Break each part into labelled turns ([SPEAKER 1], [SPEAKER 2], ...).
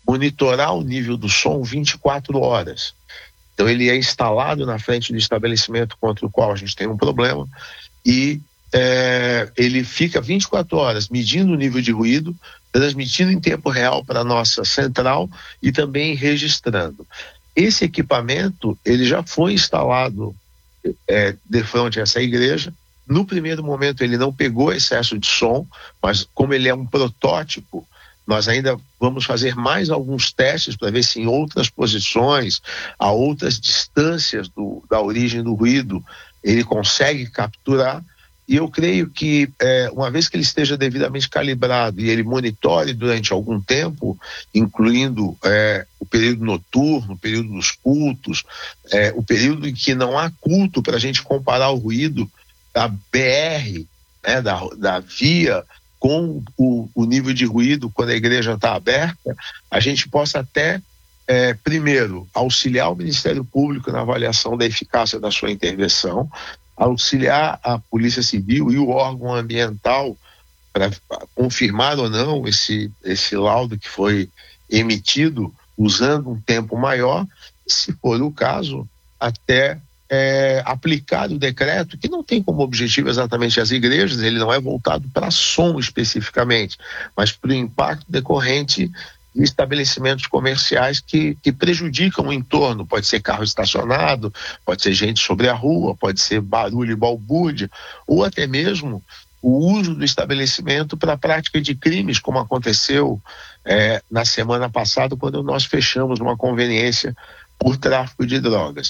[SPEAKER 1] monitorar o nível do som 24 horas. Então ele é instalado na frente do estabelecimento contra o qual a gente tem um problema e ele fica 24 horas medindo o nível de ruído, transmitindo em tempo real para a nossa central e também registrando. Esse equipamento ele já foi instalado de frente a essa igreja. No primeiro momento ele não pegou excesso de som, mas como ele é um protótipo, nós ainda vamos fazer mais alguns testes para ver se em outras posições, a outras distâncias da origem do ruído, ele consegue capturar. E eu creio que, uma vez que ele esteja devidamente calibrado e ele monitore durante algum tempo, incluindo o período noturno, o período dos cultos, o período em que não há culto para a gente comparar o ruído da BR, né, da via, com o nível de ruído quando a igreja está aberta, a gente possa até, primeiro, auxiliar o Ministério Público na avaliação da eficácia da sua intervenção, auxiliar a Polícia Civil e o órgão ambiental para confirmar ou não esse laudo que foi emitido usando um tempo maior, se for o caso, até aplicar o decreto, que não tem como objetivo exatamente as igrejas, ele não é voltado para som especificamente, mas para o impacto decorrente de estabelecimentos comerciais que prejudicam o entorno. Pode ser carro estacionado, pode ser gente sobre a rua, pode ser barulho e balbúrdia, ou até mesmo o uso do estabelecimento para a prática de crimes, como aconteceu na semana passada, quando nós fechamos uma conveniência por tráfico de drogas.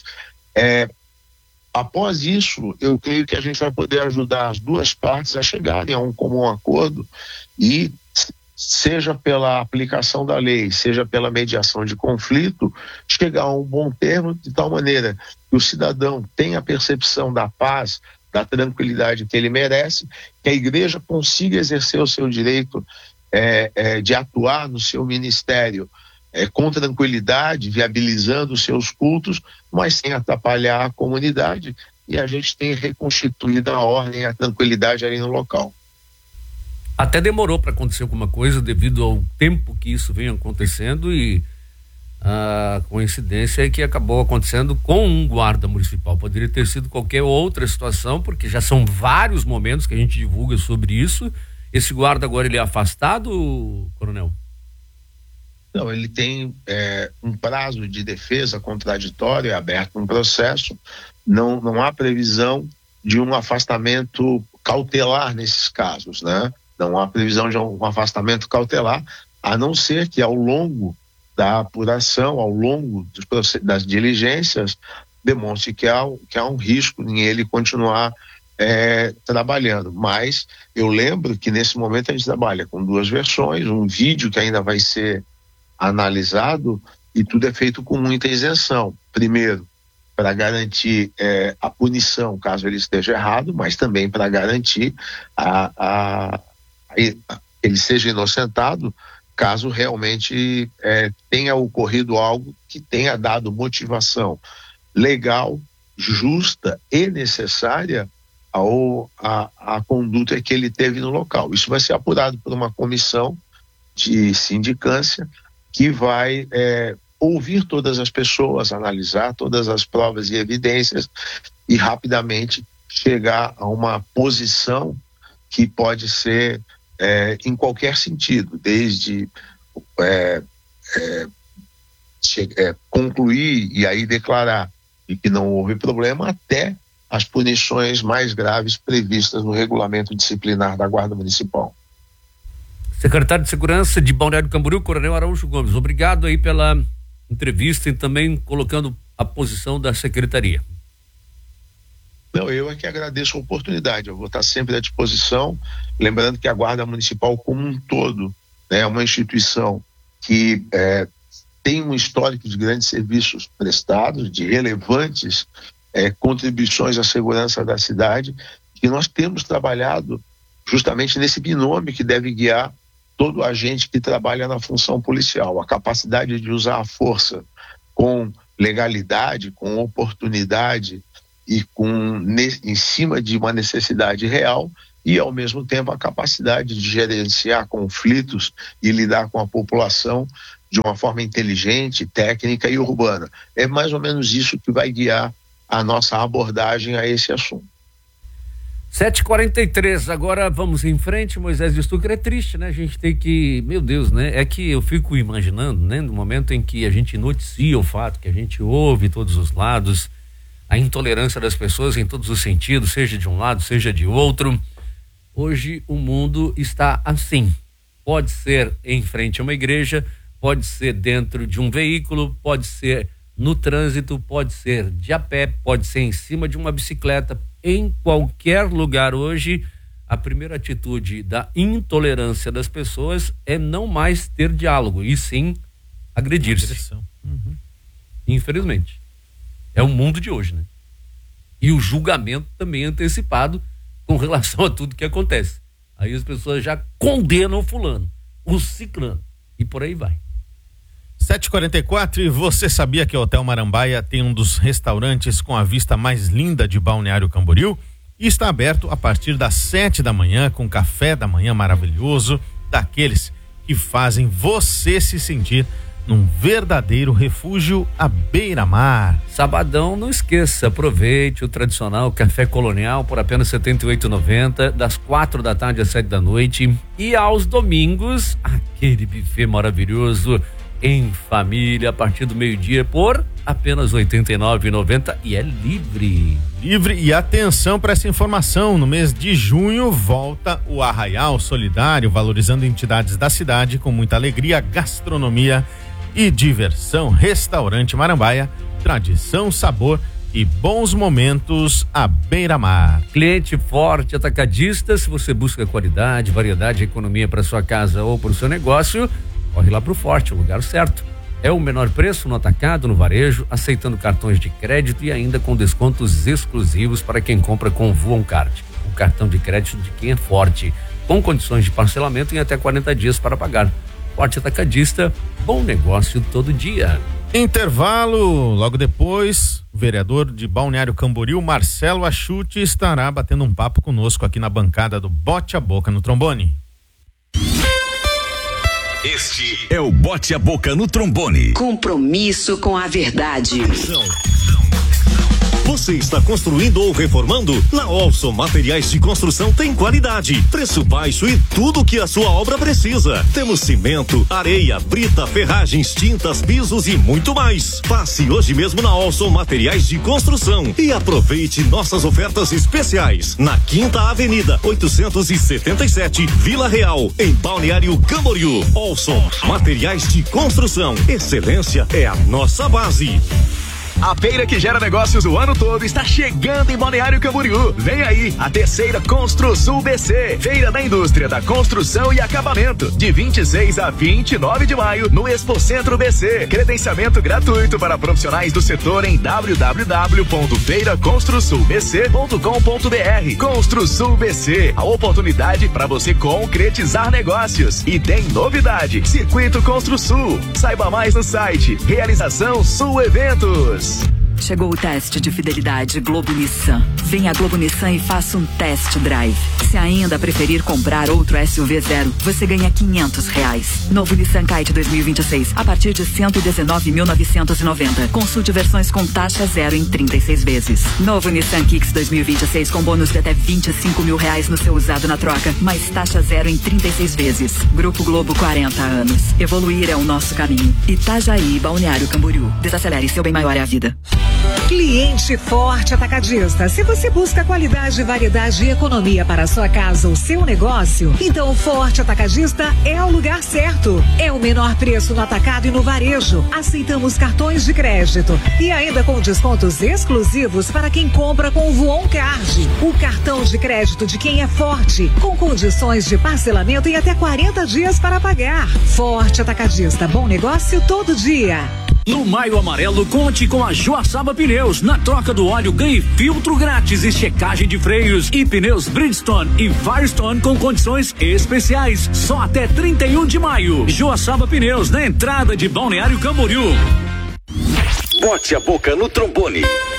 [SPEAKER 1] Após isso, eu creio que a gente vai poder ajudar as duas partes a chegarem a um comum acordo e, seja pela aplicação da lei, seja pela mediação de conflito, chegar a um bom termo, de tal maneira que o cidadão tenha a percepção da paz, da tranquilidade que ele merece, que a igreja consiga exercer o seu direito de atuar no seu ministério com tranquilidade, viabilizando os seus cultos, mas sem atrapalhar a comunidade, e a gente tem reconstituído a ordem e a tranquilidade ali no local.
[SPEAKER 2] Até demorou para acontecer alguma coisa devido ao tempo que isso vem acontecendo, e a coincidência é que acabou acontecendo com um guarda municipal. Poderia ter sido qualquer outra situação, porque já são vários momentos que a gente divulga sobre isso. Esse guarda agora ele é afastado, coronel?
[SPEAKER 1] Não, ele tem um prazo de defesa contraditória, é aberto um processo, não há previsão de um afastamento cautelar nesses casos, né? Não há previsão de um afastamento cautelar, a não ser que ao longo da apuração, ao longo das diligências, demonstre que há um risco em ele continuar trabalhando. Mas eu lembro que nesse momento a gente trabalha com duas versões, um vídeo que ainda vai ser analisado, e tudo é feito com muita isenção. Primeiro, para garantir a punição caso ele esteja errado, mas também para garantir ele seja inocentado caso realmente tenha ocorrido algo que tenha dado motivação legal, justa e necessária à conduta que ele teve no local. Isso vai ser apurado por uma comissão de sindicância que vai ouvir todas as pessoas, analisar todas as provas e evidências e rapidamente chegar a uma posição que pode ser em qualquer sentido, desde concluir e aí declarar que não houve problema, até as punições mais graves previstas no regulamento disciplinar da Guarda Municipal.
[SPEAKER 2] Secretário de Segurança de Balneário Camboriú, Coronel Araújo Gomes, obrigado aí pela entrevista e também colocando a posição da Secretaria.
[SPEAKER 1] Não, eu é que agradeço a oportunidade, eu vou estar sempre à disposição, lembrando que a Guarda Municipal como um todo é uma instituição que tem um histórico de grandes serviços prestados, de relevantes contribuições à segurança da cidade, e nós temos trabalhado justamente nesse binômio que deve guiar todo agente que trabalha na função policial, a capacidade de usar a força com legalidade, com oportunidade e em cima de uma necessidade real, e ao mesmo tempo a capacidade de gerenciar conflitos e lidar com a população de uma forma inteligente, técnica e urbana. É mais ou menos isso que vai guiar a nossa abordagem a esse assunto.
[SPEAKER 2] 7h43, agora vamos em frente. Moisés de Stucker, é triste, né? A gente tem que, meu Deus, né? É que eu fico imaginando, né? No momento em que a gente noticia o fato, que a gente ouve todos os lados, a intolerância das pessoas em todos os sentidos, seja de um lado, seja de outro. Hoje o mundo está assim. Pode ser em frente a uma igreja, pode ser dentro de um veículo, pode ser no trânsito, pode ser de a pé, pode ser em cima de uma bicicleta. Em qualquer lugar hoje, a primeira atitude da intolerância das pessoas é não mais ter diálogo, e sim agredir-se. Infelizmente. É o mundo de hoje, né? E o julgamento também antecipado com relação a tudo que acontece. Aí as pessoas já condenam o fulano, o ciclano, e por aí vai.
[SPEAKER 3] 7h44, e você sabia que o Hotel Marambaia tem um dos restaurantes com a vista mais linda de Balneário Camboriú? E está aberto a partir das 7 da manhã, com café da manhã maravilhoso, daqueles que fazem você se sentir num verdadeiro refúgio à beira-mar.
[SPEAKER 2] Sabadão, não esqueça, aproveite o tradicional café colonial por apenas R$ 78,90, das 4 da tarde às 7 da noite. E aos domingos, aquele buffet maravilhoso em família, a partir do meio-dia, por apenas R$ 89,90, e é livre.
[SPEAKER 3] Livre, e atenção para essa informação, no mês de junho volta o Arraial Solidário, valorizando entidades da cidade com muita alegria, gastronomia e diversão. Restaurante Marambaia, tradição, sabor e bons momentos à beira-mar.
[SPEAKER 2] Cliente forte, atacadista, se você busca qualidade, variedade e economia para sua casa ou para o seu negócio, corre lá pro Forte, o lugar certo. É o menor preço no atacado, no varejo, aceitando cartões de crédito e ainda com descontos exclusivos para quem compra com o Voon Card, o cartão de crédito de quem é forte, com condições de parcelamento em até 40 dias para pagar. Forte Atacadista, bom negócio todo dia.
[SPEAKER 3] Intervalo, logo depois, o vereador de Balneário Camboriú, Marcelo Achute, estará batendo um papo conosco aqui na bancada do Bote a Boca no Trombone.
[SPEAKER 4] Este é o Bote a Boca no Trombone.
[SPEAKER 5] Compromisso com a verdade.
[SPEAKER 6] Você está construindo ou reformando? Na Olson Materiais de Construção tem qualidade, preço baixo e tudo o que a sua obra precisa. Temos cimento, areia, brita, ferragens, tintas, pisos e muito mais. Passe hoje mesmo na Olson Materiais de Construção e aproveite nossas ofertas especiais. Na 5ª Avenida, 877, Vila Real, em Balneário Camboriú. Olson Materiais de Construção. Excelência é a nossa base.
[SPEAKER 7] A feira que gera negócios o ano todo está chegando em Balneário Camboriú. Vem aí, a terceira Construsul BC, Feira da Indústria da Construção e Acabamento, de 26 a 29 de maio, no Expocentro BC. Credenciamento gratuito para profissionais do setor em www.feiraconstrusulbc.com.br. Construsul BC, a oportunidade para você concretizar negócios. E tem novidade, Circuito Construsul. Saiba mais no site Realização Sul Eventos.
[SPEAKER 5] Chegou o teste de fidelidade Globo Nissan. Venha a Globo Nissan e faça um test drive. Se ainda preferir comprar outro SUV zero, você ganha R$500. Novo Nissan Kite 2026, a partir de R$119.990. Consulte versões com taxa zero em 36 vezes. Novo Nissan Kicks 2026 com bônus de até R$25 mil no seu usado na troca, mais taxa zero em 36 vezes. Grupo Globo, 40 anos. Evoluir é o nosso caminho. Itajaí, Balneário Camboriú. Desacelere, seu bem maior é a vida.
[SPEAKER 8] Cliente Forte Atacadista. Se você busca qualidade, variedade e economia para a sua casa ou seu negócio, então o Forte Atacadista é o lugar certo. É o menor preço no atacado e no varejo. Aceitamos cartões de crédito e ainda com descontos exclusivos para quem compra com o Voon Card, o cartão de crédito de quem é forte, com condições de parcelamento em até 40 dias para pagar. Forte Atacadista, bom negócio todo dia.
[SPEAKER 9] No Maio Amarelo, conte com a Joaçaba Pneus. Na troca do óleo, ganhe filtro grátis e checagem de freios. E pneus Bridgestone e Firestone com condições especiais. Só até 31 de maio. Joaçaba Pneus, na entrada de Balneário Camboriú.
[SPEAKER 4] Bote a Boca no Trombone.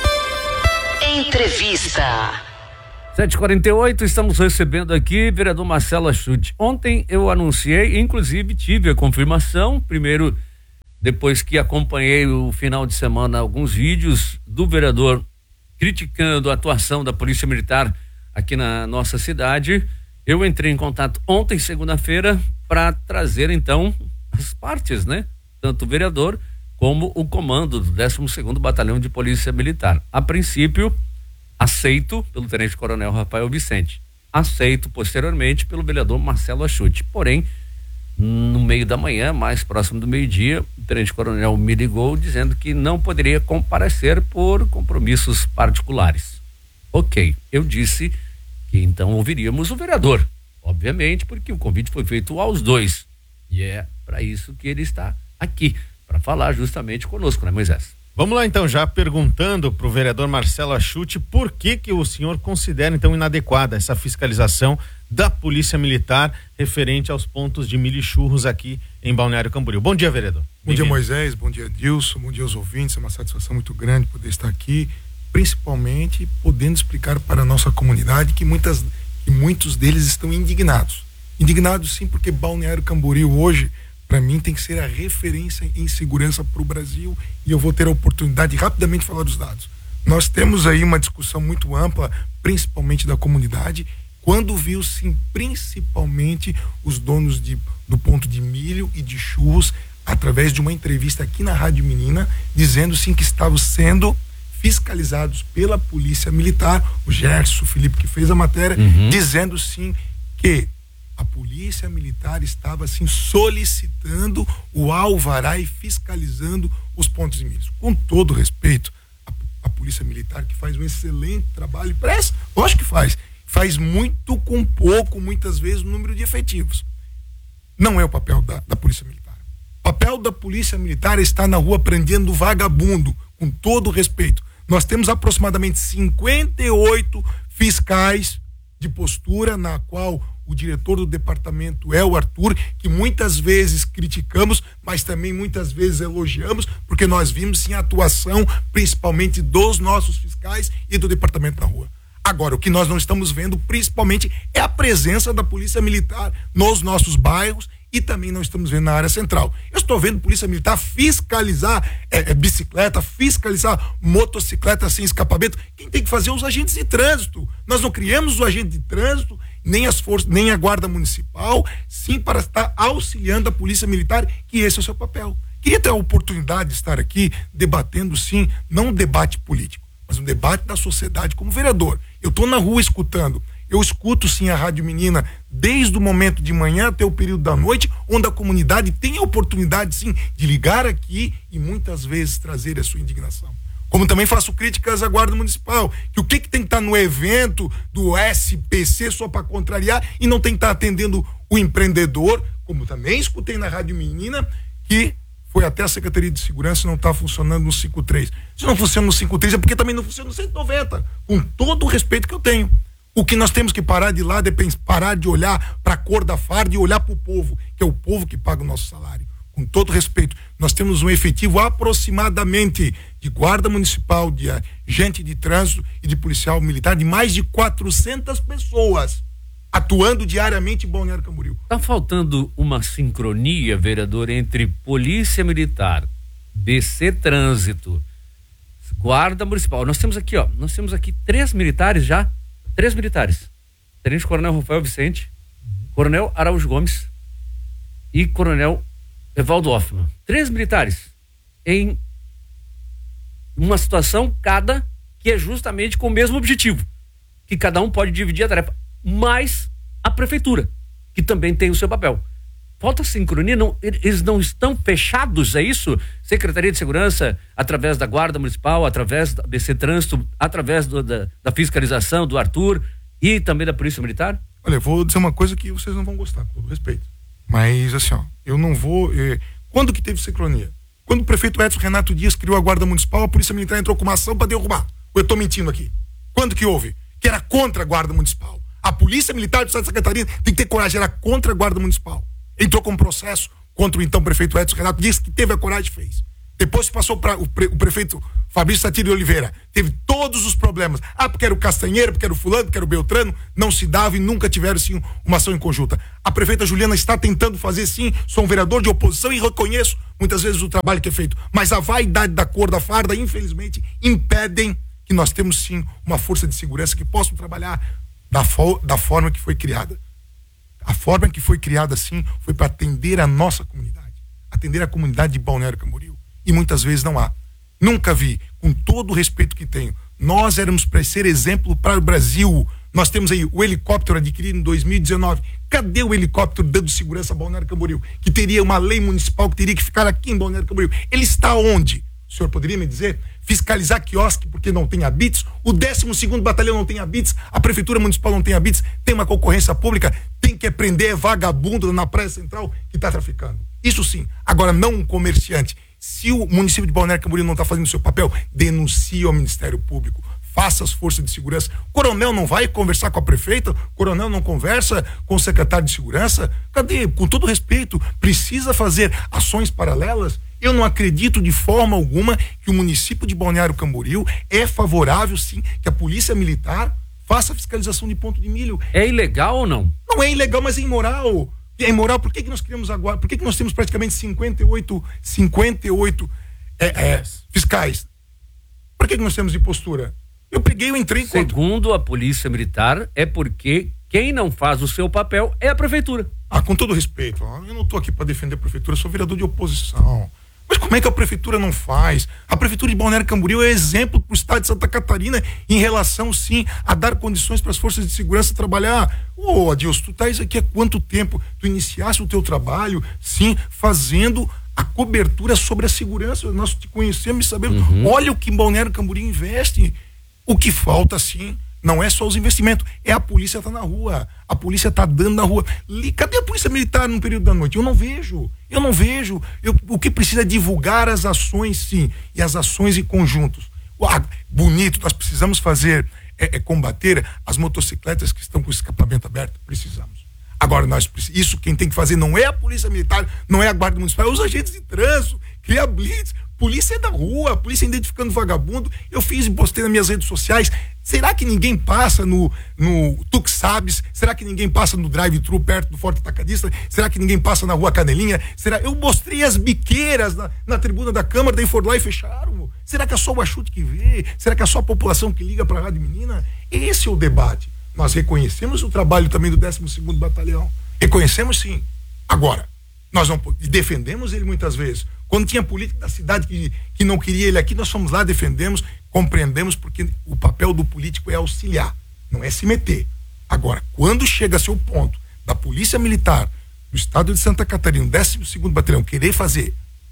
[SPEAKER 5] Entrevista.
[SPEAKER 2] 7h48, estamos recebendo aqui vereador Marcelo Achute. Ontem eu anunciei, inclusive tive a confirmação, primeiro depois que acompanhei o final de semana alguns vídeos do vereador criticando a atuação da Polícia Militar aqui na nossa cidade, eu entrei em contato ontem, segunda-feira, para trazer então as partes, né? Tanto o vereador como o comando do 12º Batalhão de Polícia Militar. A princípio, aceito pelo Tenente Coronel Rafael Vicente, aceito posteriormente pelo vereador Marcelo Achute. Porém, no meio da manhã, mais próximo do meio-dia, o Tenente Coronel me ligou dizendo que não poderia comparecer por compromissos particulares. Ok, eu disse que então ouviríamos o vereador, obviamente, porque o convite foi feito aos dois. E é para isso que ele está aqui, para falar justamente conosco, né, Moisés?
[SPEAKER 3] Vamos lá então, já perguntando para o vereador Marcelo Achute por que o senhor considera então inadequada essa fiscalização da Polícia Militar referente aos pontos de milho e churros aqui em Balneário Camboriú. Bom dia, vereador.
[SPEAKER 10] Bom dia, Moisés, bom dia, Dilson, bom dia aos ouvintes. É uma satisfação muito grande poder estar aqui, principalmente podendo explicar para a nossa comunidade que muitos deles estão indignados. Indignados sim, porque Balneário Camboriú hoje, para mim, tem que ser a referência em segurança para o Brasil, e eu vou ter a oportunidade de rapidamente falar dos dados. Nós temos aí uma discussão muito ampla, principalmente da comunidade, quando viu sim, principalmente os donos do ponto de milho e de churros, através de uma entrevista aqui na Rádio Menina, dizendo sim que estavam sendo fiscalizados pela Polícia Militar, o Gerson, o Felipe que fez a matéria, dizendo sim que a Polícia Militar estava assim solicitando o alvará e fiscalizando os pontos de milho. Com todo respeito, a Polícia Militar, que faz um excelente trabalho, lógico que faz muito com pouco, muitas vezes, o número de efetivos. Não é o papel da Polícia Militar. O papel da Polícia Militar é estar na rua prendendo vagabundo, com todo respeito. Nós temos aproximadamente 58 fiscais de postura, na qual o diretor do departamento é o Arthur, que muitas vezes criticamos, mas também muitas vezes elogiamos, porque nós vimos sim a atuação, principalmente dos nossos fiscais e do departamento na rua. Agora, o que nós não estamos vendo, principalmente, é a presença da Polícia Militar nos nossos bairros e também não estamos vendo na área central. Eu estou vendo Polícia Militar fiscalizar bicicleta, fiscalizar motocicleta sem escapamento. Quem tem que fazer é os agentes de trânsito. Nós não criamos o agente de trânsito, nem as forças, nem a Guarda Municipal, sim, para estar auxiliando a Polícia Militar, que esse é o seu papel. Queria ter a oportunidade de estar aqui debatendo, sim, não um debate político, mas um debate da sociedade como vereador. Eu estou na rua escutando. Eu escuto sim a Rádio Menina desde o momento de manhã até o período da noite, onde a comunidade tem a oportunidade sim de ligar aqui e muitas vezes trazer a sua indignação. Como também faço críticas à Guarda Municipal, que o que tem que estar no evento do SPC só para contrariar e não tem que estar atendendo o empreendedor, como também escutei na Rádio Menina, que foi até a Secretaria de Segurança e não está funcionando no 53. Se não funciona no 53 é porque também não funciona no 190, com todo o respeito que eu tenho. O que nós temos que parar de lado é parar de olhar para a cor da farda e olhar para o povo, que é o povo que paga o nosso salário. Com todo respeito, nós temos um efetivo aproximadamente de Guarda Municipal, de agente de trânsito e de policial militar de mais de 400 pessoas atuando diariamente em Balneário Camboriú.
[SPEAKER 2] Está faltando uma sincronia, vereador, entre Polícia Militar, BC Trânsito, Guarda Municipal. Nós temos aqui 3 militares já. 3 militares. Tenente Coronel Rafael Vicente, Coronel Araújo Gomes e Coronel Evaldo Hoffman. 3 militares em uma situação cada que é justamente com o mesmo objetivo, que cada um pode dividir a tarefa, mais a prefeitura, que também tem o seu papel. Falta sincronia, eles não estão fechados, é isso? Secretaria de Segurança, através da Guarda Municipal, através da BC Trânsito, através da fiscalização do Arthur e também da Polícia Militar?
[SPEAKER 10] Olha, eu vou dizer uma coisa que vocês não vão gostar, com todo respeito. Mas assim, eu não vou... Quando que teve sincronia? Quando o prefeito Edson Renato Dias criou a Guarda Municipal, a Polícia Militar entrou com uma ação para derrubar. Ou eu estou mentindo aqui? Quando que houve? Que era contra a Guarda Municipal. A Polícia Militar do Estado de Santa Catarina tem que ter coragem, era contra a Guarda Municipal. Entrou com um processo contra o então prefeito Edson Renato Dias, que teve a coragem e fez. Depois passou para o prefeito Fabrício Satiro de Oliveira. Teve todos os problemas. Porque era o Castanheira, porque era o fulano, porque era o Beltrano. Não se dava e nunca tiveram, sim, uma ação em conjunta. A prefeita Juliana está tentando fazer, sim. Sou um vereador de oposição e reconheço muitas vezes o trabalho que é feito. Mas a vaidade da cor da farda, infelizmente, impedem que nós temos, sim, uma força de segurança que possa trabalhar da forma que foi criada. A forma que foi criada, sim, foi para atender a nossa comunidade. Atender a comunidade de Balneário Camboriú. E muitas vezes não há. Nunca vi, com todo o respeito que tenho, nós éramos para ser exemplo para o Brasil. Nós temos aí o helicóptero adquirido em 2019. Cadê o helicóptero dando segurança a Balneário Camboriú? Que teria uma lei municipal que teria que ficar aqui em Balneário Camboriú. Ele está onde? O senhor poderia me dizer? Fiscalizar quiosque porque não tem habites? O 12º Batalhão não tem habites? A Prefeitura Municipal não tem habites? Tem uma concorrência pública? Tem que prender vagabundo na Praia Central que está traficando. Isso sim. Agora, não um comerciante. Se o município de Balneário Camboriú não está fazendo o seu papel, denuncie ao Ministério Público. Faça as forças de segurança. O coronel não vai conversar com a prefeita? O coronel não conversa com o secretário de segurança? Cadê? Com todo respeito, precisa fazer ações paralelas? Eu não acredito de forma alguma que o município de Balneário Camboriú é favorável, sim, que a polícia militar faça a fiscalização de ponto de milho.
[SPEAKER 2] É ilegal ou não?
[SPEAKER 10] Não é ilegal, mas é imoral. É imoral. Por que nós criamos agora? Por que nós temos praticamente 58 fiscais? Por que nós temos de postura? Eu entrei em conta.
[SPEAKER 2] Segundo a polícia militar, é porque quem não faz o seu papel é a prefeitura.
[SPEAKER 10] Com todo respeito, eu não estou aqui para defender a prefeitura, eu sou vereador de oposição. Mas como é que a prefeitura não faz? A prefeitura de Balneário Camboriú é exemplo para o estado de Santa Catarina em relação, sim, a dar condições para as forças de segurança trabalhar. Adilson, tu estás aqui há quanto tempo? Tu iniciaste o teu trabalho, sim, fazendo a cobertura sobre a segurança. Nós te conhecemos e sabemos. Olha o que Balneário Camboriú investe. O que falta, sim, não é só os investimentos, é a polícia tá na rua, a polícia tá dando na rua. Cadê a polícia militar no período da noite? Eu não vejo. O que precisa é divulgar as ações, sim, e as ações em conjuntos. Bonito, nós precisamos fazer, combater as motocicletas que estão com o escapamento aberto, precisamos. Agora, isso quem tem que fazer não é a polícia militar, não é a guarda municipal, é os agentes de trânsito, cria blitz. Polícia é da rua, polícia identificando vagabundo. Eu fiz e postei nas minhas redes sociais. Será que ninguém passa no Tu que Sabes? Será que ninguém passa no drive-thru perto do Forte Atacadista? Será que ninguém passa na Rua Canelinha? Eu mostrei as biqueiras na tribuna da Câmara, daí foram lá e fecharam. Será que é só o Axute que vê? Será que é só a população que liga para a Rádio Menina? Esse é o debate. Nós reconhecemos o trabalho também do 12º Batalhão. Reconhecemos, sim. Agora, nós não defendemos ele muitas vezes. Quando tinha político da cidade que não queria ele aqui, nós fomos lá, defendemos, compreendemos, porque o papel do político é auxiliar, não é se meter. Agora, quando chega a seu ponto da Polícia Militar do Estado de Santa Catarina, 12º Batalhão, querer fazer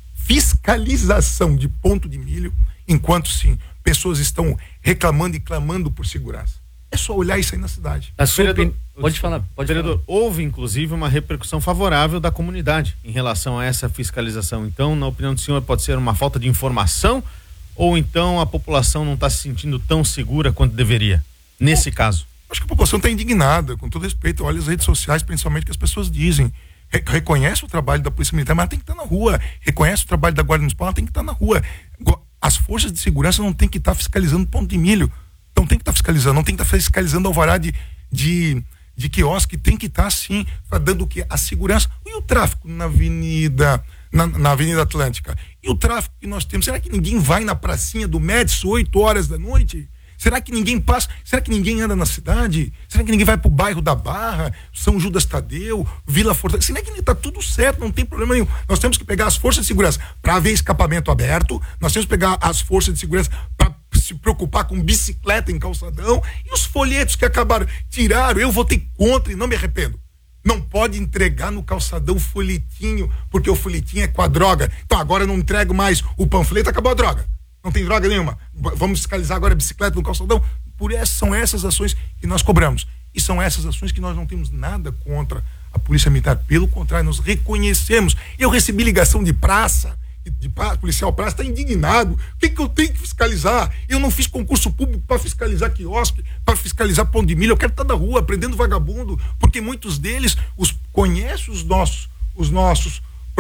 [SPEAKER 10] fiscalização de ponto de milho, enquanto, sim, pessoas estão reclamando e clamando por segurança. É só olhar isso aí na cidade.
[SPEAKER 2] Pode falar.
[SPEAKER 3] Vereador, houve inclusive uma repercussão favorável da comunidade em relação a essa fiscalização. Então, na opinião do senhor, pode ser uma falta de informação ou então a população não está se sentindo tão segura quanto deveria, nesse caso?
[SPEAKER 10] Acho que a população está indignada, com todo respeito. Olha as redes sociais, principalmente, que as pessoas dizem. Reconhece o trabalho da Polícia Militar, mas ela tem que estar na rua. Reconhece o trabalho da Guarda Municipal, ela tem que estar na rua. As forças de segurança não tem que estar fiscalizando ponto de milho. Não tem que estar fiscalizando, não tem que estar fiscalizando alvará de quiosque, tem que estar, sim, dando o quê? A segurança. E o tráfico na Avenida Atlântica? E o tráfico que nós temos? Será que ninguém vai na pracinha do Médici 8 horas da noite? Será que ninguém passa? Será que ninguém anda na cidade? Será que ninguém vai pro bairro da Barra, São Judas Tadeu, Vila Fortaleza? Será que está tudo certo? Não tem problema nenhum. Nós temos que pegar as forças de segurança para haver escapamento aberto, nós temos que pegar as forças de segurança para se preocupar com bicicleta em calçadão, e os folhetos que tiraram, eu votei contra e não me arrependo. Não pode entregar no calçadão folhetinho, porque o folhetinho é com a droga. Então agora eu não entrego mais o panfleto, acabou a droga. Não tem droga nenhuma. Vamos fiscalizar agora a bicicleta no calçadão. São essas ações que nós cobramos. E são essas ações que nós não temos nada contra a Polícia Militar. Pelo contrário, nós reconhecemos. Eu recebi ligação de praça, policial praça, está indignado. O que eu tenho que fiscalizar? Eu não fiz concurso público para fiscalizar quiosque, para fiscalizar pão de milho. Eu quero estar na rua prendendo vagabundo, porque muitos deles conhecem os nossos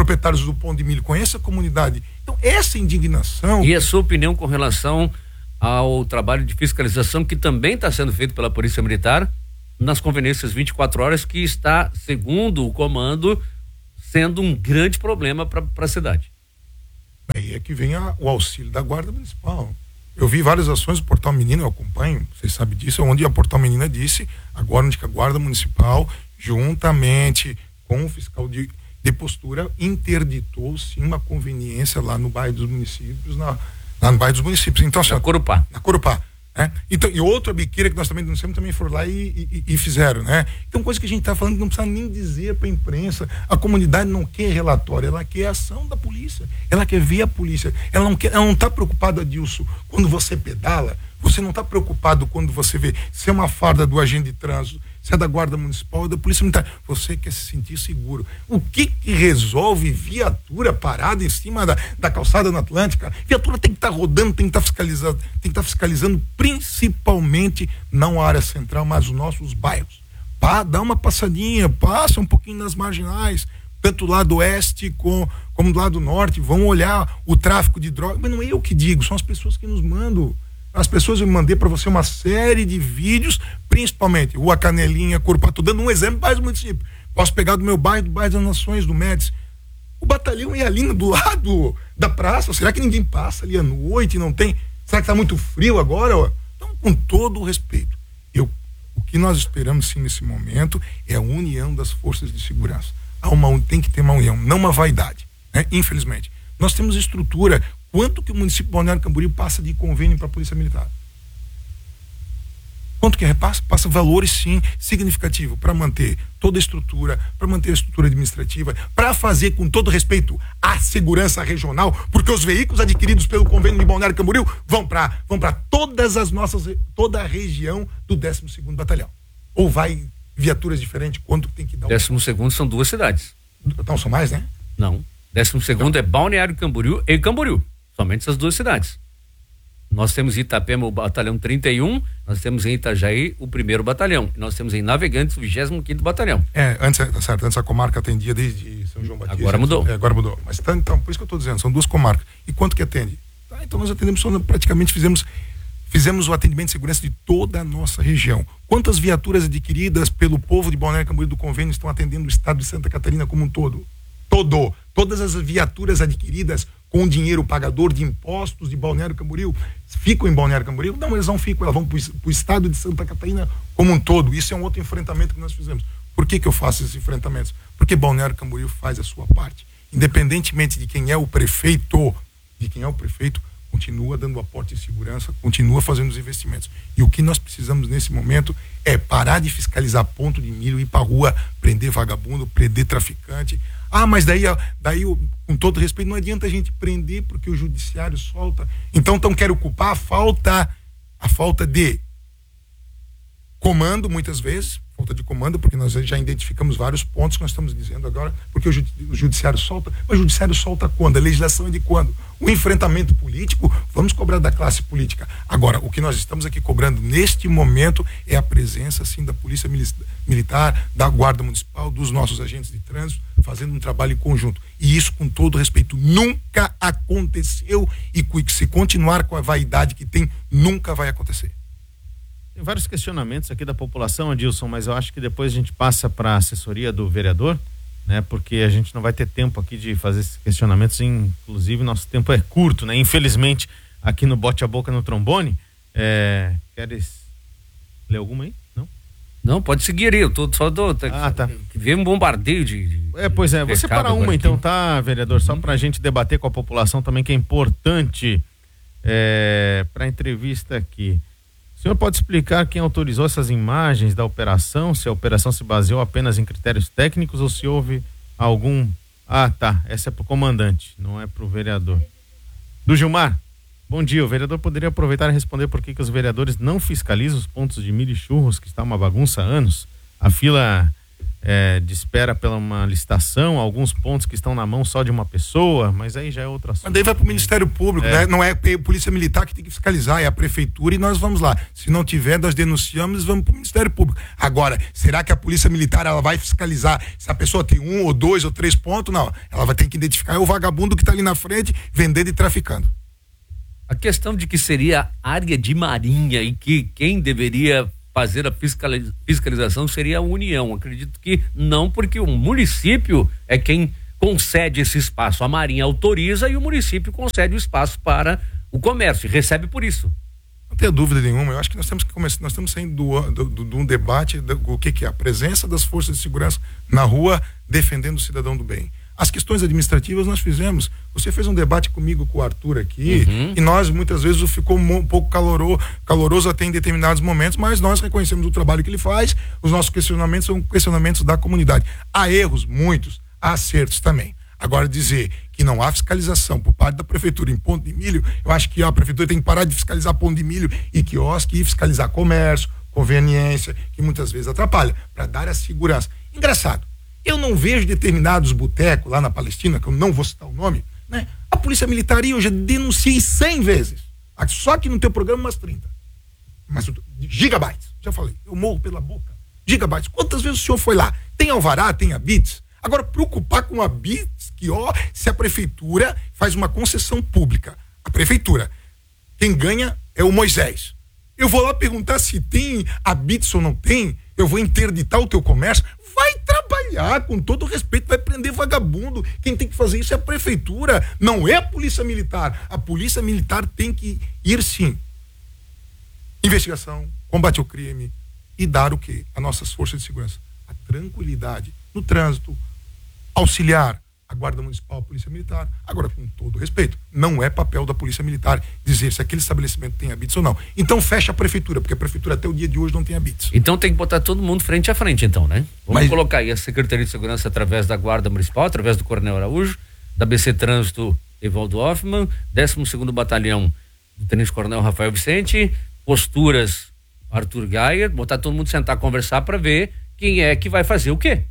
[SPEAKER 10] proprietários do Pão de Milho, conheço a comunidade. Então, essa indignação...
[SPEAKER 2] E a sua opinião com relação ao trabalho de fiscalização que também está sendo feito pela Polícia Militar nas conveniências 24 horas, que está, segundo o comando, sendo um grande problema para a cidade?
[SPEAKER 10] Aí é que vem o auxílio da Guarda Municipal. Eu vi várias ações do Portal Menina, eu acompanho, vocês sabem disso, onde a Portal Menina disse, agora onde que a Guarda Municipal, juntamente com o fiscal de postura, interditou sim uma conveniência lá no bairro dos municípios, lá no bairro dos municípios. Então, assim,
[SPEAKER 2] na Corupá.
[SPEAKER 10] Na Corupá. Então, e outra biqueira que nós também denunciamos também foram lá e fizeram, né? Então, coisa que a gente está falando que não precisa nem dizer para a imprensa. A comunidade não quer relatório, ela quer ação da polícia, ela quer ver a polícia, ela não está preocupada disso quando você pedala, você não está preocupado quando você vê se é uma farda do agente de trânsito, se é da Guarda Municipal ou da Polícia Militar. Você quer se sentir seguro. O que resolve viatura parada em cima da calçada na Atlântica? Viatura tem que estar rodando, tem que estar fiscalizando, principalmente não a área central, mas os nossos bairros. Dá uma passadinha, passa um pouquinho nas marginais, tanto do lado oeste como do lado norte, vão olhar o tráfico de drogas. Mas não é eu que digo, são as pessoas que nos mandam. As pessoas, eu mandei para você uma série de vídeos, principalmente Rua Canelinha, Corupá. Tô dando um exemplo mais do município. Posso pegar do meu bairro, do bairro das Nações, do Médici. O batalhão é ali do lado da praça. Será que ninguém passa ali à noite? Não tem? Será que tá muito frio agora? Então, com todo o respeito, o que nós esperamos sim nesse momento é a união das forças de segurança. Tem que ter uma união, não uma vaidade, né? Infelizmente. Nós temos estrutura. Quanto que o município de Balneário Camboriú passa de convênio para a Polícia Militar? Quanto que repassa? Passa valores, sim, significativo para manter toda a estrutura, para manter a estrutura administrativa, para fazer, com todo respeito, a segurança regional, porque os veículos adquiridos pelo convênio de Balneário Camboriú vão para toda a região do 12º Batalhão. Ou vai viaturas diferentes, quanto tem que dar?
[SPEAKER 2] 12º são 2 cidades.
[SPEAKER 10] Então são mais, né?
[SPEAKER 2] Não. 12º é Balneário Camboriú e Camboriú. Somente essas 2 cidades. Nós temos em Itapema o batalhão 31, nós temos em Itajaí o 1º batalhão, e nós temos em Navegantes o 25º batalhão.
[SPEAKER 10] Antes a comarca atendia desde São João Batista.
[SPEAKER 2] Agora mudou.
[SPEAKER 10] Agora mudou. Mas então, por isso que eu estou dizendo, são 2 comarcas. E quanto que atende? Então nós atendemos, praticamente fizemos o atendimento de segurança de toda a nossa região. Quantas viaturas adquiridas pelo povo de Balneário Camboriú do convênio estão atendendo o estado de Santa Catarina como um todo? Todas as viaturas adquiridas com dinheiro pagador de impostos de Balneário Camboriú ficam em Balneário Camboriú? Não, elas não ficam, elas vão para o estado de Santa Catarina como um todo. Isso é um outro enfrentamento que nós fizemos. Por que eu faço esses enfrentamentos? Porque Balneário Camboriú faz a sua parte. Independentemente de quem é o prefeito, continua dando aporte de segurança, continua fazendo os investimentos. E o que nós precisamos nesse momento é parar de fiscalizar ponto de milho, ir para a rua, prender vagabundo, prender traficante. Mas daí, com todo respeito, não adianta a gente prender porque o judiciário solta. Então quero culpar a falta de comando, muitas vezes, falta de comando, porque nós já identificamos vários pontos que nós estamos dizendo agora, porque o judiciário solta. Mas o judiciário solta quando? A legislação é de quando? O enfrentamento político, vamos cobrar da classe política. Agora, o que nós estamos aqui cobrando neste momento é a presença, sim, da Polícia Militar, da Guarda Municipal, dos nossos agentes de trânsito, fazendo um trabalho em conjunto. E isso, com todo respeito, nunca aconteceu, e se continuar com a vaidade que tem, nunca vai acontecer.
[SPEAKER 3] Tem vários questionamentos aqui da população, Adilson, mas eu acho que depois a gente passa para a assessoria do vereador, né? Porque a gente não vai ter tempo aqui de fazer esses questionamentos, inclusive nosso tempo é curto, né? Infelizmente, aqui no Bote a Boca no Trombone. Queres ler alguma aí? Não?
[SPEAKER 2] Não, pode seguir aí, eu tô só
[SPEAKER 3] tá.
[SPEAKER 2] Vem um bombardeio de
[SPEAKER 3] pois é, você para uma então, tá, vereador? Só pra gente debater com a população também, que é importante pra entrevista aqui. O senhor pode explicar quem autorizou essas imagens da operação, se a operação se baseou apenas em critérios técnicos ou se houve algum... essa é pro comandante, não é pro vereador. Do Gilmar, bom dia, o vereador poderia aproveitar e responder por que os vereadores não fiscalizam os pontos de milho e churros, que está uma bagunça há anos. A fila de espera pela uma licitação, alguns pontos que estão na mão só de uma pessoa, mas aí já é outra assunto.
[SPEAKER 10] Mas daí vai pro Ministério Público, né? Não é a Polícia Militar que tem que fiscalizar, é a Prefeitura, e nós vamos lá. Se não tiver, nós denunciamos e vamos pro Ministério Público. Agora, será que a Polícia Militar ela vai fiscalizar se a pessoa tem 1 ou 2 ou 3 pontos? Não, ela vai ter que identificar o vagabundo que tá ali na frente, vendendo e traficando.
[SPEAKER 2] A questão de que seria área de marinha e que quem deveria fazer a fiscalização seria a União. Acredito que não, porque o município é quem concede esse espaço. A Marinha autoriza e o município concede o espaço para o comércio e recebe por isso.
[SPEAKER 10] Não tenho dúvida nenhuma. Eu acho que nós temos que começar, nós estamos saindo de um debate do que é a presença das forças de segurança na rua defendendo o cidadão do bem. As questões administrativas nós fizemos. Você fez um debate comigo, com o Arthur aqui, e nós muitas vezes ficou um pouco caloroso até em determinados momentos, mas nós reconhecemos o trabalho que ele faz. Os nossos questionamentos são questionamentos da comunidade. Há erros, muitos, há acertos também. Agora, dizer que não há fiscalização por parte da prefeitura em Ponto de Milho, eu acho que a prefeitura tem que parar de fiscalizar Ponto de Milho e quiosque e fiscalizar comércio, conveniência, que muitas vezes atrapalha, para dar a segurança. Engraçado. Eu não vejo determinados botecos lá na Palestina, que eu não vou citar o nome, né? A Polícia Militar, eu já denunciei 100 vezes. Só que no teu programa umas 30. Mas gigabytes, já falei, eu morro pela boca. Gigabytes. Quantas vezes o senhor foi lá? Tem alvará, tem habits? Agora, preocupar com habits, que se a prefeitura faz uma concessão pública, a prefeitura, quem ganha é o Moisés. Eu vou lá perguntar se tem habits ou não tem, eu vou interditar o teu comércio. Vai trabalhar, com todo respeito, vai prender vagabundo. Quem tem que fazer isso é a prefeitura, não é a Polícia Militar. A Polícia Militar tem que ir, sim, investigação, combate ao crime e dar o quê? A nossas forças de segurança. A tranquilidade no trânsito, auxiliar a Guarda Municipal, a Polícia Militar. Agora, com todo respeito, não é papel da Polícia Militar dizer se aquele estabelecimento tem habits ou não. Então fecha a prefeitura, porque a prefeitura até o dia de hoje não tem habits.
[SPEAKER 2] Então tem que botar todo mundo frente a frente, então, né? Vamos colocar aí a Secretaria de Segurança através da Guarda Municipal, através do Coronel Araújo, da BC Trânsito Evaldo Hoffmann, 12º Batalhão do Tenente Coronel Rafael Vicente, posturas Arthur Geyer, botar todo mundo sentar, conversar para ver quem é que vai fazer o quê.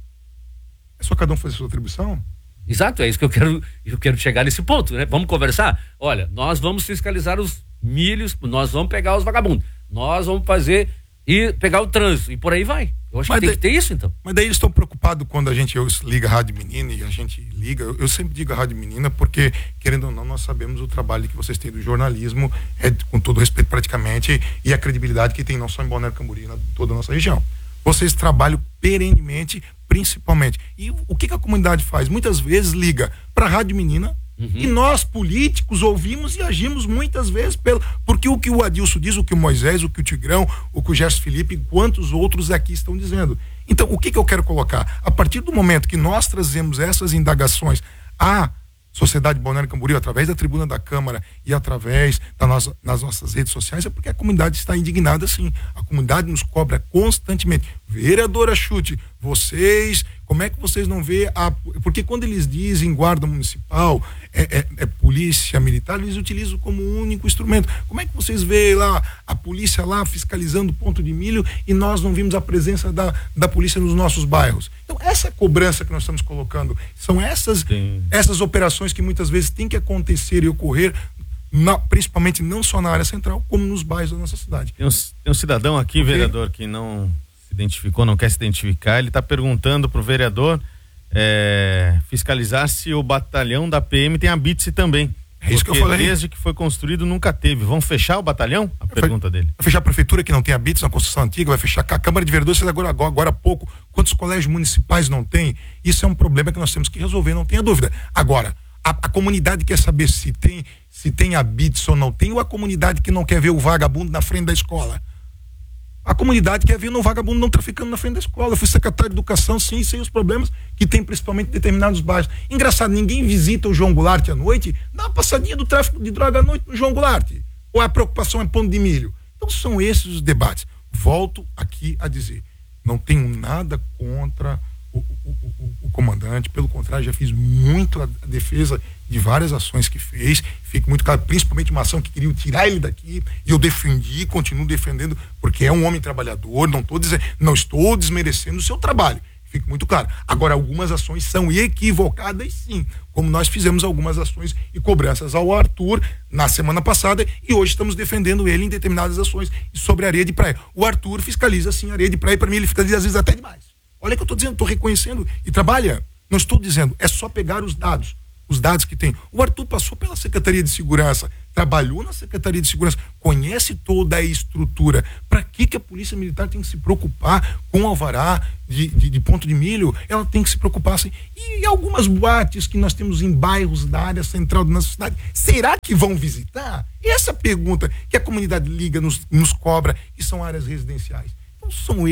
[SPEAKER 10] É só cada um fazer a sua atribuição?
[SPEAKER 2] Exato, é isso que eu quero chegar nesse ponto, né? Vamos conversar? Olha, nós vamos fiscalizar os milhos, nós vamos pegar os vagabundos, nós vamos fazer e pegar o trânsito e por aí vai. Eu acho que tem que ter isso, então.
[SPEAKER 10] Mas daí eles estão preocupados quando a gente liga a Rádio Menina e a gente liga, eu sempre digo a Rádio Menina porque, querendo ou não, nós sabemos o trabalho que vocês têm do jornalismo, com todo respeito praticamente, e a credibilidade que tem não só em Balneário Camboriú, em toda a nossa região. Vocês trabalham perenemente, principalmente. E o que a comunidade faz? Muitas vezes liga para a Rádio Menina, e nós, políticos, ouvimos e agimos muitas vezes porque o que o Adilson diz, o que o Moisés, o que o Tigrão, o que o Gerson Felipe e quantos outros aqui estão dizendo. Então, o que eu quero colocar? A partir do momento que nós trazemos essas indagações à Sociedade Balneário Camboriú, através da tribuna da Câmara e através nas nossas redes sociais, é porque a comunidade está indignada, sim. A comunidade nos cobra constantemente. Vereadora Chute, vocês, como é que vocês não vê porque quando eles dizem guarda municipal, polícia militar, eles utilizam como único instrumento. Como é que vocês vê lá a polícia lá fiscalizando Ponto de Milho e nós não vimos a presença da polícia nos nossos bairros? Então, essa cobrança que nós estamos colocando, são essas operações que muitas vezes tem que acontecer e ocorrer, principalmente não só na área central, como nos bairros da nossa cidade.
[SPEAKER 3] Tem um cidadão aqui, vereador, que não se identificou, não quer se identificar, ele está perguntando pro vereador fiscalizar se o batalhão da PM tem habite também.
[SPEAKER 10] É isso que eu falei.
[SPEAKER 3] Desde que foi construído nunca teve. Vão fechar o batalhão? A pergunta dele.
[SPEAKER 10] Vai fechar a prefeitura que não tem habites na construção antiga, vai fechar a Câmara de Vereadores agora há pouco. Quantos colégios municipais não tem? Isso é um problema que nós temos que resolver, não tenha dúvida. Agora, a comunidade quer saber se tem habites ou não tem, ou a comunidade que não quer ver o vagabundo na frente da escola? A comunidade quer ver o vagabundo não traficando na frente da escola. Eu fui secretário de Educação, sim, sei os problemas que tem principalmente em determinados bairros. Engraçado, ninguém visita o João Goulart à noite, dá uma passadinha do tráfico de droga à noite no João Goulart. Ou a preocupação é Ponto de Milho? Então são esses os debates. Volto aqui a dizer, não tenho nada contra o comandante, pelo contrário, já fiz muito a defesa de várias ações que fez, fico muito claro, principalmente uma ação que queria tirar ele daqui, e eu defendi, continuo defendendo, porque é um homem trabalhador, não estou desmerecendo o seu trabalho, Fique muito claro. Agora, algumas ações são equivocadas, sim. Como nós fizemos algumas ações e cobranças ao Arthur na semana passada e hoje estamos defendendo ele em determinadas ações sobre areia de praia. O Arthur fiscaliza, sim, areia de praia, e para mim ele fiscaliza às vezes até demais. Olha o que eu estou dizendo, estou reconhecendo e trabalha. Não estou dizendo, é só pegar os dados que tem. O Arthur passou pela Secretaria de Segurança, trabalhou na Secretaria de Segurança, conhece toda a estrutura. Para que a Polícia Militar tem que se preocupar com alvará de Ponto de Milho? Ela tem que se preocupar assim. E algumas boates que nós temos em bairros da área central da nossa cidade, será que vão visitar? Essa pergunta que a comunidade liga nos cobra, que são áreas residenciais. Então são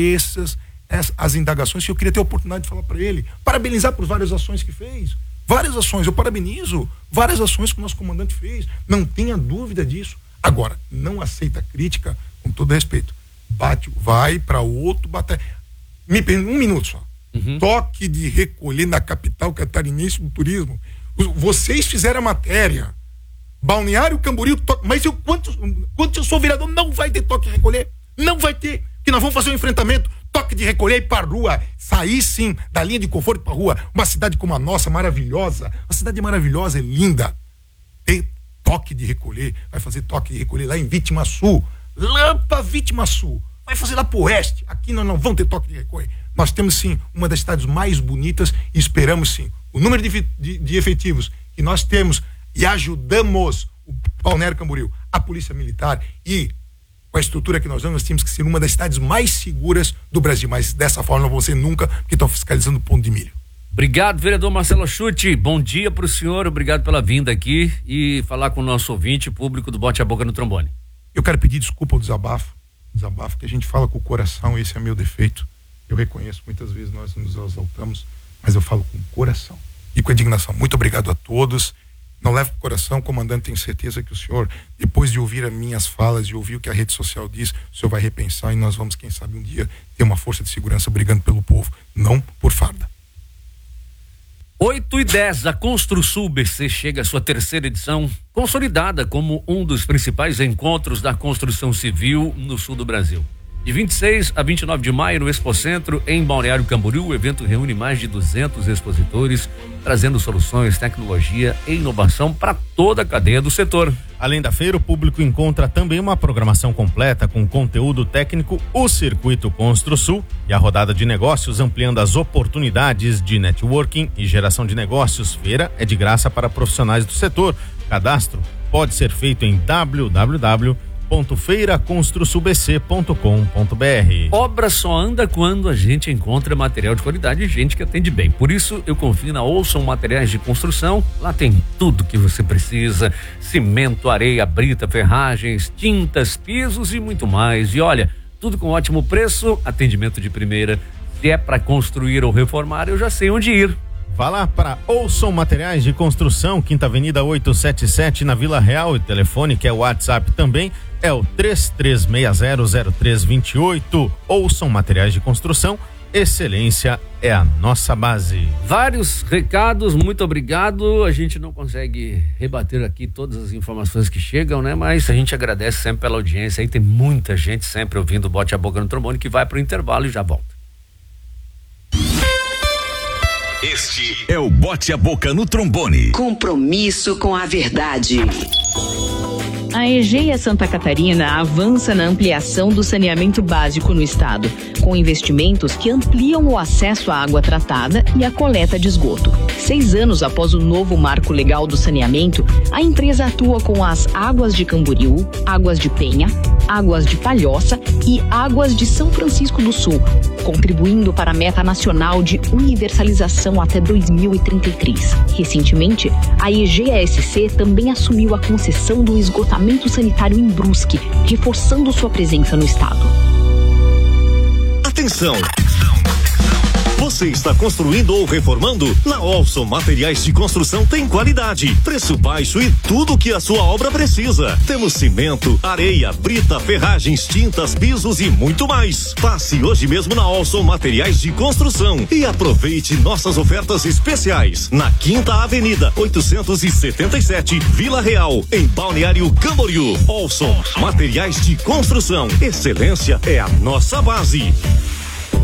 [SPEAKER 10] as indagações que eu queria ter a oportunidade de falar para ele, parabenizar por várias ações que fez. Várias ações, eu parabenizo várias ações que o nosso comandante fez, não tenha dúvida disso. Agora, não aceita crítica, com todo respeito. Vai para outro batalha. Me permite um minuto só. Toque de recolher na capital catarinense do turismo. Vocês fizeram a matéria. Balneário Camboriú, mas quando eu sou vereador, não vai ter toque de recolher. Não vai ter. Que nós vamos fazer um enfrentamento. Toque de recolher e ir para a rua, sair sim da linha de conforto para a rua. Uma cidade como a nossa, maravilhosa, uma cidade maravilhosa e linda. Tem toque de recolher, vai fazer toque de recolher lá em Vítima Sul, lá para Vítima Sul, vai fazer lá para o oeste. Aqui nós não vamos ter toque de recolher. Nós temos sim uma das cidades mais bonitas e esperamos sim o número de efetivos que nós temos e ajudamos o Balneário Camboriú, a Polícia Militar e com a estrutura que nós temos que ser uma das cidades mais seguras do Brasil, mas dessa forma não vão ser nunca, porque estão fiscalizando o Ponto de Milho.
[SPEAKER 2] Obrigado, vereador Marcelo Chute, bom dia para o senhor, obrigado pela vinda aqui e falar com o nosso ouvinte público do Bote a Boca no Trombone.
[SPEAKER 10] Eu quero pedir desculpa ao desabafo que a gente fala com o coração, esse é meu defeito, eu reconheço, muitas vezes nós nos exaltamos, mas eu falo com o coração e com a indignação. Muito obrigado a todos. Não leve para o coração, comandante, tenho certeza que o senhor, depois de ouvir as minhas falas, de ouvir o que a rede social diz, o senhor vai repensar e nós vamos, quem sabe, um dia ter uma força de segurança brigando pelo povo, não por farda.
[SPEAKER 2] 8h10, a Construsul BC chega à sua terceira edição, consolidada como um dos principais encontros da construção civil no sul do Brasil. De 26 a 29 de maio no Expocentro, em Balneário Camboriú, o evento reúne mais de 200 expositores, trazendo soluções, tecnologia e inovação para toda a cadeia do setor.
[SPEAKER 3] Além da feira, o público encontra também uma programação completa com conteúdo técnico, o Circuito Construsul e a rodada de negócios, ampliando as oportunidades de networking e geração de negócios. Feira é de graça para profissionais do setor. Cadastro pode ser feito em www.feiraconstrusulbc.com.br.
[SPEAKER 2] Obra só anda quando a gente encontra material de qualidade e gente que atende bem. Por isso eu confio na Olson Materiais de Construção. Lá tem tudo que você precisa: cimento, areia, brita, ferragens, tintas, pisos e muito mais. E olha, tudo com ótimo preço, atendimento de primeira. Se é para construir ou reformar, eu já sei onde ir.
[SPEAKER 3] Vá lá para Olson Materiais de Construção, Quinta Avenida 877 na Vila Real, e o telefone, que é o WhatsApp também, é o 33600328. Olson Materiais de Construção, excelência é a nossa base.
[SPEAKER 2] Vários recados, muito obrigado. A gente não consegue rebater aqui todas as informações que chegam, né? Mas a gente agradece sempre pela audiência. Aí tem muita gente sempre ouvindo o Bote a Boca no Trombone, que vai pro intervalo e já volta.
[SPEAKER 4] Este é o Bote a Boca no Trombone.
[SPEAKER 11] Compromisso com a verdade.
[SPEAKER 12] A EGEA Santa Catarina avança na ampliação do saneamento básico no estado, com investimentos que ampliam o acesso à água tratada e à coleta de esgoto. 6 anos após o novo marco legal do saneamento, a empresa atua com as Águas de Camboriú, Águas de Penha, Águas de Palhoça e Águas de São Francisco do Sul, contribuindo para a meta nacional de universalização até 2033. Recentemente, a EGEA-SC também assumiu a concessão do esgotamento sanitário em Brusque, reforçando sua presença no estado.
[SPEAKER 6] Atenção! Você está construindo ou reformando? Na Olson Materiais de Construção tem qualidade, preço baixo e tudo o que a sua obra precisa. Temos cimento, areia, brita, ferragens, tintas, pisos e muito mais. Passe hoje mesmo na Olson Materiais de Construção e aproveite nossas ofertas especiais. Na Quinta Avenida 877, Vila Real, em Balneário Camboriú. Olson Materiais de Construção. Excelência é a nossa base.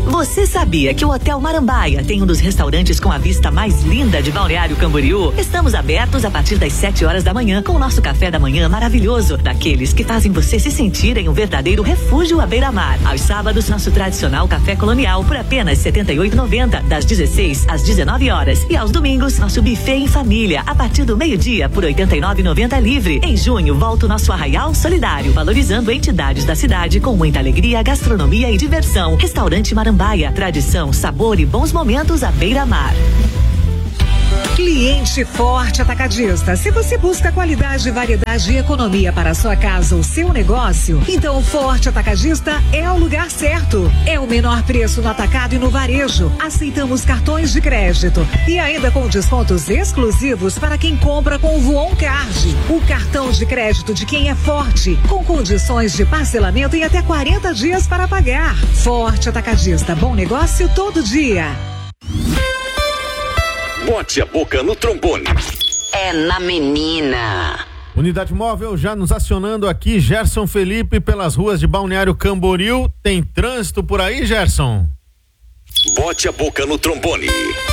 [SPEAKER 5] Você sabia que o Hotel Marambaia tem um dos restaurantes com a vista mais linda de Balneário Camboriú? Estamos abertos a partir das 7 horas da manhã com o nosso café da manhã maravilhoso, daqueles que fazem você se sentir em um verdadeiro refúgio à beira-mar. Aos sábados, nosso tradicional café colonial por apenas R$ 78,90, das 16 às 19 horas. E aos domingos, nosso buffet em família, a partir do meio-dia por R$ 89,90 livre. Em junho, volta o nosso Arraial Solidário, valorizando entidades da cidade com muita alegria, gastronomia e diversão. Restaurante Marambaia, tradição, sabor e bons momentos à beira-mar.
[SPEAKER 8] Cliente Forte Atacadista. Se você busca qualidade, variedade e economia para a sua casa ou seu negócio, então o Forte Atacadista é o lugar certo. É o menor preço no atacado e no varejo. Aceitamos cartões de crédito e ainda com descontos exclusivos para quem compra com o Voon Card, o cartão de crédito de quem é forte, com condições de parcelamento em até 40 dias para pagar. Forte Atacadista, bom negócio todo dia.
[SPEAKER 4] Bote a boca no trombone.
[SPEAKER 11] É na menina.
[SPEAKER 3] Unidade móvel já nos acionando aqui, Gerson Felipe, pelas ruas de Balneário Camboriú. Tem trânsito por aí, Gerson?
[SPEAKER 4] Bote a boca no trombone.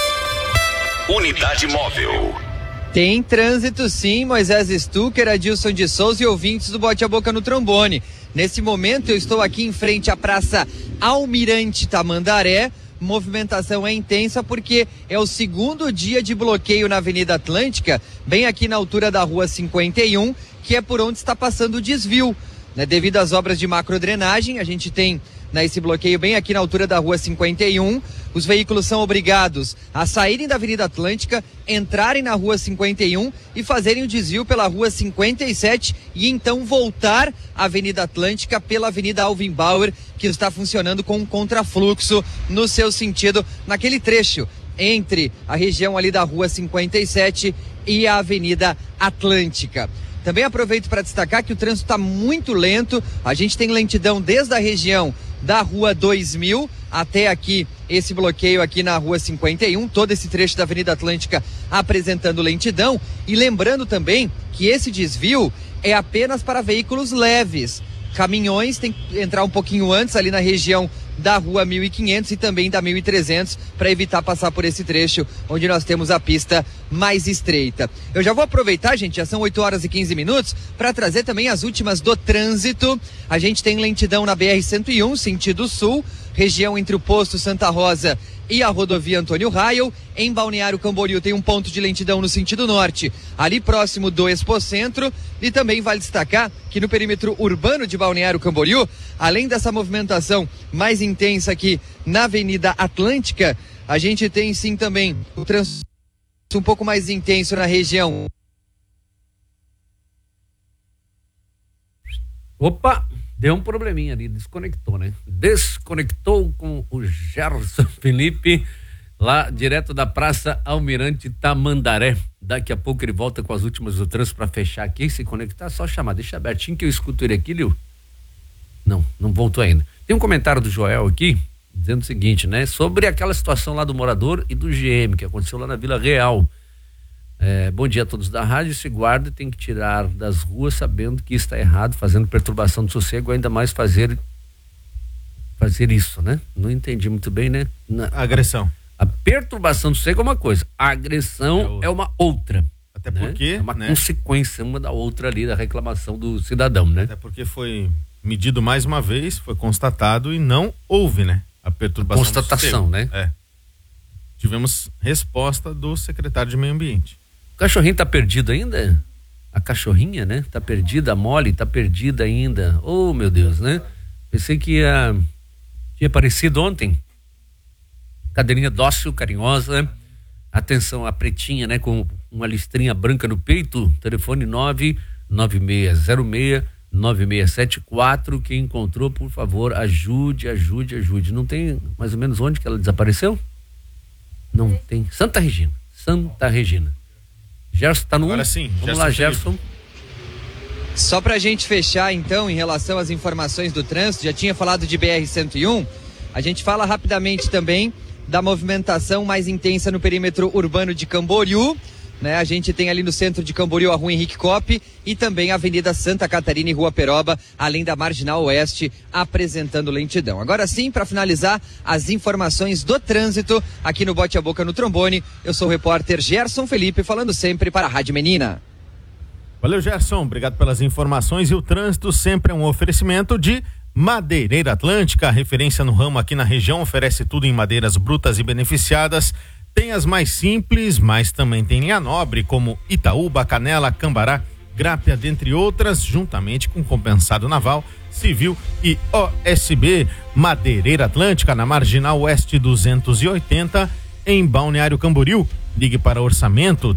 [SPEAKER 4] Unidade móvel.
[SPEAKER 13] Tem trânsito sim, Moisés Stucker, Adilson de Souza e ouvintes do Bote a Boca no Trombone. Nesse momento eu estou aqui em frente à Praça Almirante Tamandaré. Movimentação é intensa porque é o segundo dia de bloqueio na Avenida Atlântica, bem aqui na altura da Rua 51, que é por onde está passando o desvio, né? Devido às obras de macrodrenagem, a gente tem esse bloqueio bem aqui na altura da Rua 51. Os veículos são obrigados a saírem da Avenida Atlântica, entrarem na Rua 51 e fazerem o desvio pela Rua 57 e então voltar à Avenida Atlântica pela Avenida Alvin Bauer, que está funcionando com um contrafluxo no seu sentido, naquele trecho entre a região ali da Rua 57 e a Avenida Atlântica. Também aproveito para destacar que o trânsito está muito lento. A gente tem lentidão desde a região da Rua 2000 até aqui, esse bloqueio aqui na Rua 51, todo esse trecho da Avenida Atlântica apresentando lentidão. E lembrando também que esse desvio é apenas para veículos leves. Caminhões tem que entrar um pouquinho antes ali na região da Rua 1500 e também da 1300 para evitar passar por esse trecho onde nós temos a pista mais estreita. Eu já vou aproveitar, gente, já são 8 horas e 15 minutos, para trazer também as últimas do trânsito. A gente tem lentidão na BR-101, sentido sul, região entre o posto Santa Rosa e a rodovia Antônio Raio. Em Balneário Camboriú tem um ponto de lentidão no sentido norte, ali próximo do Expocentro. E também vale destacar que no perímetro urbano de Balneário Camboriú, além dessa movimentação mais intensa aqui na Avenida Atlântica, a gente tem sim também o trânsito um pouco mais intenso na região.
[SPEAKER 2] Opa, deu um probleminha ali, desconectou, né? Desconectou com o Gerson Felipe, lá direto da Praça Almirante Tamandaré. Daqui a pouco ele volta com as últimas do trânsito para fechar aqui. Se conectar, só chamar, deixa abertinho que eu escuto ele aqui, Liu. Não voltou ainda. Tem um comentário do Joel aqui, dizendo o seguinte, né? Sobre aquela situação lá do morador e do GM, que aconteceu lá na Vila Real. Bom dia a todos da rádio. Se guarda, tem que tirar das ruas sabendo que está errado, fazendo perturbação do sossego, ainda mais fazer isso, né? Não entendi muito bem, né?
[SPEAKER 3] Agressão.
[SPEAKER 2] A perturbação do sossego é uma coisa, a agressão é uma outra.
[SPEAKER 3] Até
[SPEAKER 2] né?
[SPEAKER 3] porque
[SPEAKER 2] é uma consequência uma da outra ali, da reclamação do cidadão, né?
[SPEAKER 3] Até porque foi medido mais uma vez, foi constatado e não houve, né? A perturbação
[SPEAKER 2] constatação,
[SPEAKER 3] do sossego, né? Tivemos resposta do secretário de Meio Ambiente.
[SPEAKER 2] O cachorrinho tá perdido ainda? A cachorrinha, né? Tá perdida, a Molly tá perdida ainda. Oh, meu Deus, né? Pensei que tinha aparecido ontem. Cadeirinha dócil, carinhosa, né? Atenção, a pretinha, né? Com uma listrinha branca no peito. Telefone 99606-9674. Quem encontrou, por favor, ajude. Não tem mais ou menos onde que ela desapareceu? Não tem. Santa Regina. Gerson tá no
[SPEAKER 3] Agora sim.
[SPEAKER 2] Vamos lá, Gerson.
[SPEAKER 13] Só pra gente fechar, então, em relação às informações do trânsito, já tinha falado de BR-101, a gente fala rapidamente também da movimentação mais intensa no perímetro urbano de Camboriú, né? A gente tem ali no centro de Camboriú a Rua Henrique Coppe e também a Avenida Santa Catarina e Rua Peroba, além da Marginal Oeste, apresentando lentidão. Agora sim, para finalizar, as informações do trânsito aqui no Bote a Boca no Trombone. Eu sou o repórter Gerson Felipe, falando sempre para a Rádio Menina.
[SPEAKER 3] Valeu, Gerson. Obrigado pelas informações. E o trânsito sempre é um oferecimento de Madeireira Atlântica, referência no ramo aqui na região, oferece tudo em madeiras brutas e beneficiadas. Tem as mais simples, mas também tem linha nobre, como Itaúba, Canela, Cambará, Grápia, dentre outras, juntamente com compensado naval, civil e OSB. Madeireira Atlântica, na Marginal Oeste 280, em Balneário Camboriú. Ligue para orçamento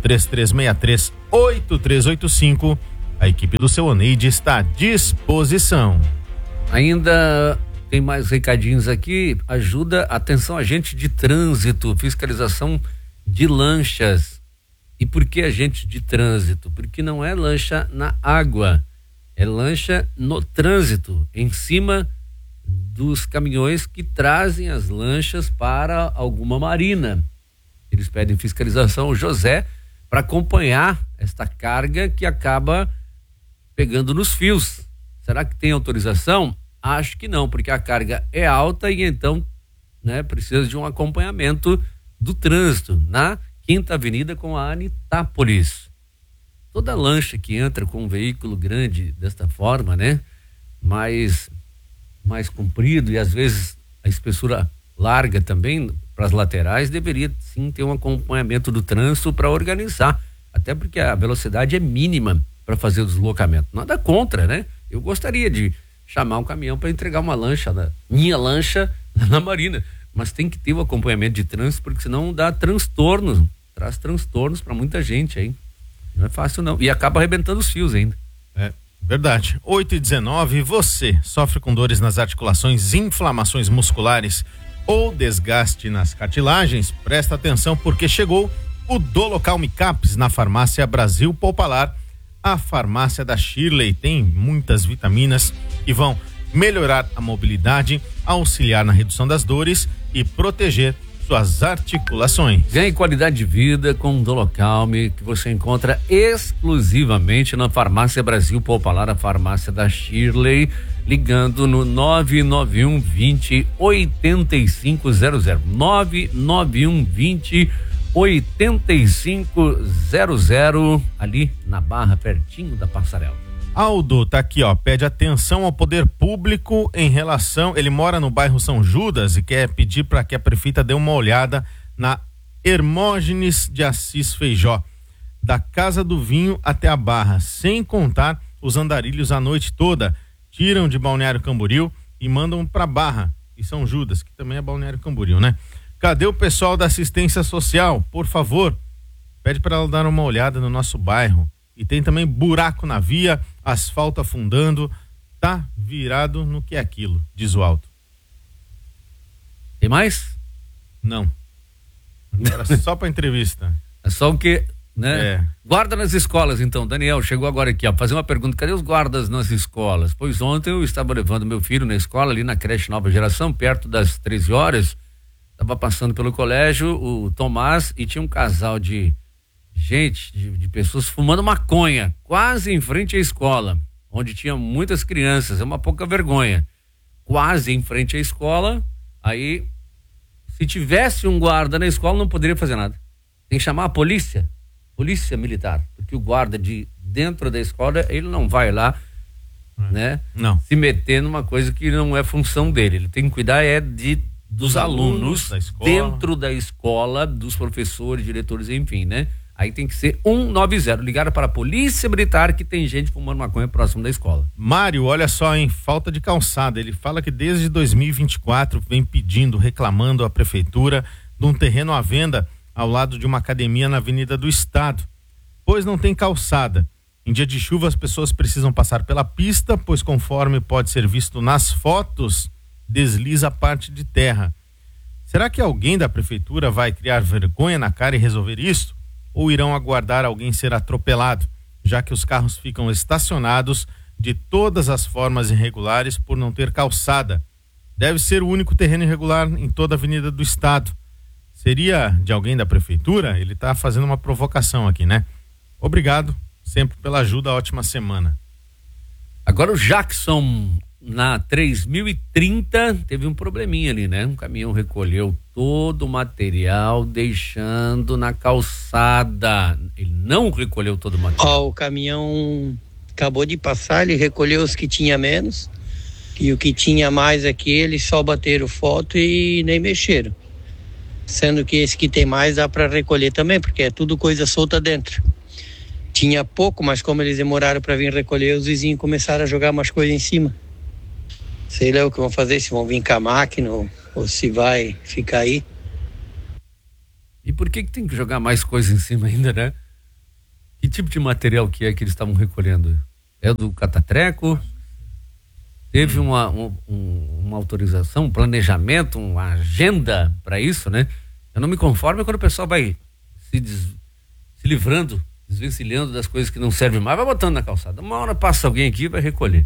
[SPEAKER 3] 3363-8385. A equipe do seu Oneide está à disposição.
[SPEAKER 2] Ainda tem mais recadinhos aqui. Ajuda, atenção, agente de trânsito, fiscalização de lanchas. E por que agente de trânsito? Porque não é lancha na água, é lancha no trânsito, em cima dos caminhões que trazem as lanchas para alguma marina. Eles pedem fiscalização ao José para acompanhar esta carga que acaba pegando nos fios. Será que tem autorização? Acho que não, porque a carga é alta e então, né, precisa de um acompanhamento do trânsito na 5ª Avenida com a Anitápolis. Toda lancha que entra com um veículo grande desta forma, né, mais comprido e às vezes a espessura larga também para as laterais, deveria sim ter um acompanhamento do trânsito para organizar, até porque a velocidade é mínima para fazer o deslocamento. Nada contra, né? Eu gostaria de chamar um caminhão para entregar uma lancha, minha lancha na marina, mas tem que ter o acompanhamento de trânsito, porque senão dá transtorno, traz transtornos para muita gente aí. Não é fácil não, e acaba arrebentando os fios ainda.
[SPEAKER 3] É verdade. 8h19, você sofre com dores nas articulações, inflamações musculares ou desgaste nas cartilagens? Presta atenção, porque chegou o Dolocalme Caps na Farmácia Brasil Popular. A farmácia da Shirley tem muitas vitaminas que vão melhorar a mobilidade, auxiliar na redução das dores e proteger suas articulações.
[SPEAKER 2] Ganhe qualidade de vida com o Dolocalme, que você encontra exclusivamente na Farmácia Brasil Popular, a farmácia da Shirley, ligando no 991 20 8500, 991 20 8500, ali na Barra, pertinho da Passarela.
[SPEAKER 3] Aldo tá aqui, ó, pede atenção ao poder público em relação, ele mora no bairro São Judas e quer pedir para que a prefeita dê uma olhada na Hermógenes de Assis Feijó, da Casa do Vinho até a Barra, sem contar os andarilhos a noite toda, tiram de Balneário Camboriú e mandam para Barra e São Judas, que também é Balneário Camboriú, né? Cadê o pessoal da assistência social? Por favor, pede para ela dar uma olhada no nosso bairro. E tem também buraco na via, asfalto afundando, tá virado no que é aquilo, diz o Alto.
[SPEAKER 2] Tem mais?
[SPEAKER 3] Não. Era só para entrevista.
[SPEAKER 2] É só o que, né?
[SPEAKER 3] É.
[SPEAKER 2] Guarda nas escolas, então. Daniel chegou agora aqui, ó, fazer uma pergunta. Cadê os guardas nas escolas? Pois ontem eu estava levando meu filho na escola, ali na creche Nova Geração, perto das 13 horas. Estava passando pelo colégio, o Tomás, e tinha um casal de gente, de pessoas fumando maconha, quase em frente à escola, onde tinha muitas crianças. É uma pouca vergonha. Quase em frente à escola. Aí, se tivesse um guarda na escola, não poderia fazer nada. Tem que chamar a polícia militar, porque o guarda de dentro da escola, ele não vai lá, né?
[SPEAKER 3] Não.
[SPEAKER 2] Se meter numa coisa que não é função dele. Ele tem que cuidar dos alunos
[SPEAKER 3] da escola,
[SPEAKER 2] dentro da escola, dos professores, diretores, enfim, né? Aí tem que ser 190, ligar para a polícia militar, que tem gente fumando maconha próximo da escola.
[SPEAKER 3] Mário, olha só, hein, falta de calçada. Ele fala que desde 2024 vem pedindo, reclamando à prefeitura de um terreno à venda ao lado de uma academia na Avenida do Estado, pois não tem calçada. Em dia de chuva as pessoas precisam passar pela pista, pois conforme pode ser visto nas fotos, desliza a parte de terra. Será que alguém da prefeitura vai criar vergonha na cara e resolver isso? Ou irão aguardar alguém ser atropelado, já que os carros ficam estacionados de todas as formas irregulares por não ter calçada? Deve ser o único terreno irregular em toda a Avenida do Estado. seria de alguém da prefeitura? Ele está fazendo uma provocação aqui, né? Obrigado sempre pela ajuda, ótima semana.
[SPEAKER 2] Agora o Jackson, na 3030, teve um probleminha ali, né? Um caminhão recolheu todo o material, deixando na calçada. Ele não recolheu todo o material.
[SPEAKER 14] O caminhão acabou de passar, ele recolheu os que tinha menos, e o que tinha mais aqui, eles só bateram foto e nem mexeram. Sendo que esse que tem mais dá para recolher também, porque é tudo coisa solta dentro. Tinha pouco, mas como eles demoraram para vir recolher, os vizinhos começaram a jogar umas coisas em cima. Sei lá o que vão fazer, se vão vir com a máquina ou se vai ficar aí.
[SPEAKER 2] E por que tem que jogar mais coisa em cima ainda, né? Que tipo de material que eles estavam recolhendo? É do catatreco? Teve uma autorização, um planejamento, uma agenda para isso, né? Eu não me conformo quando o pessoal vai se livrando, desvencilhando das coisas que não servem mais, vai botando na calçada. Uma hora passa alguém aqui e vai recolher.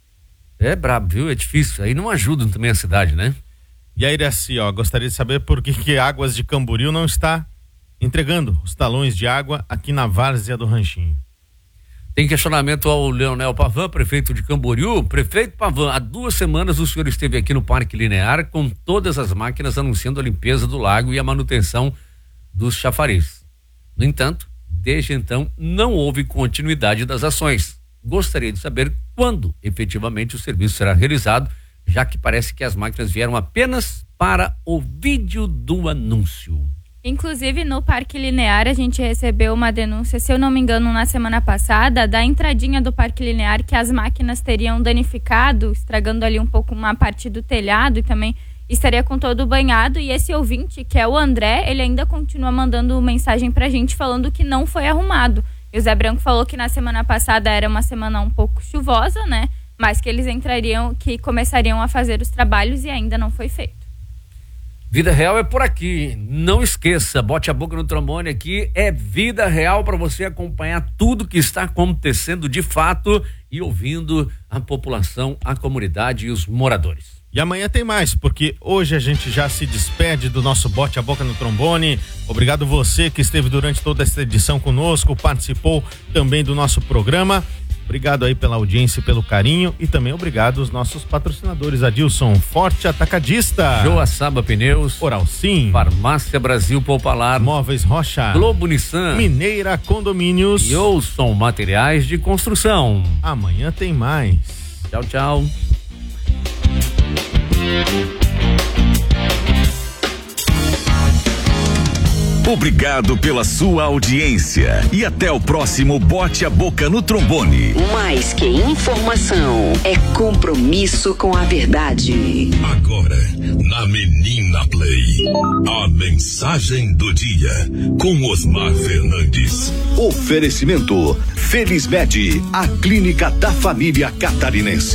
[SPEAKER 2] É brabo, viu? É difícil. Aí não ajuda também a cidade, né?
[SPEAKER 3] E aí, assim, gostaria de saber por que Águas de Camboriú não está entregando os talões de água aqui na várzea do Ranchinho.
[SPEAKER 2] Tem questionamento ao Leonel Pavan, prefeito de Camboriú. Prefeito Pavan, há 2 semanas o senhor esteve aqui no Parque Linear com todas as máquinas anunciando a limpeza do lago e a manutenção dos chafariz. No entanto, desde então não houve continuidade das ações. Gostaria de saber quando efetivamente o serviço será realizado, já que parece que as máquinas vieram apenas para o vídeo do anúncio.
[SPEAKER 15] Inclusive no Parque Linear a gente recebeu uma denúncia, se eu não me engano, na semana passada, da entradinha do Parque Linear, que as máquinas teriam danificado, estragando ali um pouco uma parte do telhado e também estaria com todo banhado. E esse ouvinte, que é o André, ele ainda continua mandando mensagem pra gente falando que não foi arrumado. E o Zé Branco falou que na semana passada era uma semana um pouco chuvosa, né? Mas que eles que começariam a fazer os trabalhos e ainda não foi feito.
[SPEAKER 2] Vida Real é por aqui, não esqueça, bote a boca no trombone aqui, é Vida Real para você acompanhar tudo que está acontecendo de fato e ouvindo a população, a comunidade e os moradores.
[SPEAKER 3] E amanhã tem mais, porque hoje a gente já se despede do nosso Bote a Boca no Trombone. Obrigado você que esteve durante toda essa edição conosco, participou também do nosso programa. Obrigado aí pela audiência e pelo carinho e também obrigado aos nossos patrocinadores, Adilson, Forte Atacadista,
[SPEAKER 2] Joaçaba Pneus,
[SPEAKER 3] Oral Sim,
[SPEAKER 2] Farmácia Brasil Popular,
[SPEAKER 3] Móveis Rocha,
[SPEAKER 2] Globo Nissan,
[SPEAKER 3] Mineira Condomínios
[SPEAKER 2] e Ouçam Materiais de Construção.
[SPEAKER 3] Amanhã tem mais.
[SPEAKER 2] Tchau, tchau.
[SPEAKER 4] Obrigado pela sua audiência e até o próximo Bote a Boca no Trombone.
[SPEAKER 11] Mais que informação, é compromisso com a verdade.
[SPEAKER 16] Agora, na Menina Play, a mensagem do dia com Osmar Fernandes.
[SPEAKER 6] Oferecimento Felizmed, a clínica da família catarinense.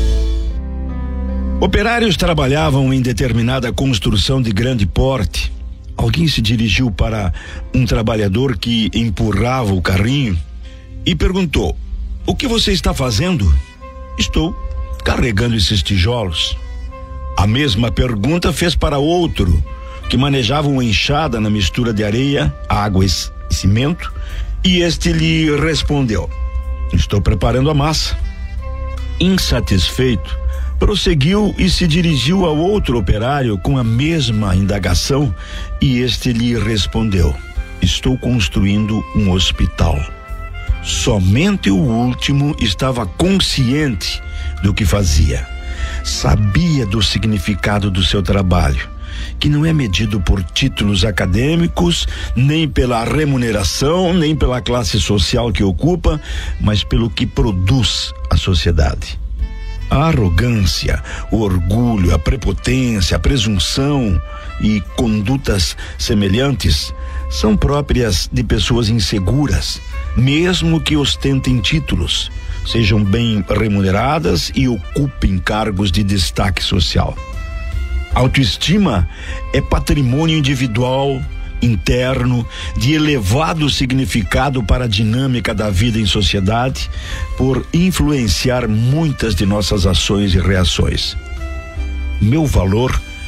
[SPEAKER 17] Operários trabalhavam em determinada construção de grande porte. Alguém se dirigiu para um trabalhador que empurrava o carrinho e perguntou: "O que você está fazendo?" "Estou carregando esses tijolos." A mesma pergunta fez para outro que manejava uma enxada na mistura de areia, água e cimento, e este lhe respondeu: "Estou preparando a massa." Insatisfeito, prosseguiu e se dirigiu ao outro operário com a mesma indagação e este lhe respondeu: "Estou construindo um hospital." Somente o último estava consciente do que fazia. Sabia do significado do seu trabalho, que não é medido por títulos acadêmicos, nem pela remuneração, nem pela classe social que ocupa, mas pelo que produz à sociedade. A arrogância, o orgulho, a prepotência, a presunção e condutas semelhantes são próprias de pessoas inseguras, mesmo que ostentem títulos, sejam bem remuneradas e ocupem cargos de destaque social. Autoestima é patrimônio individual, interno, de elevado significado para a dinâmica da vida em sociedade, por influenciar muitas de nossas ações e reações. Meu valor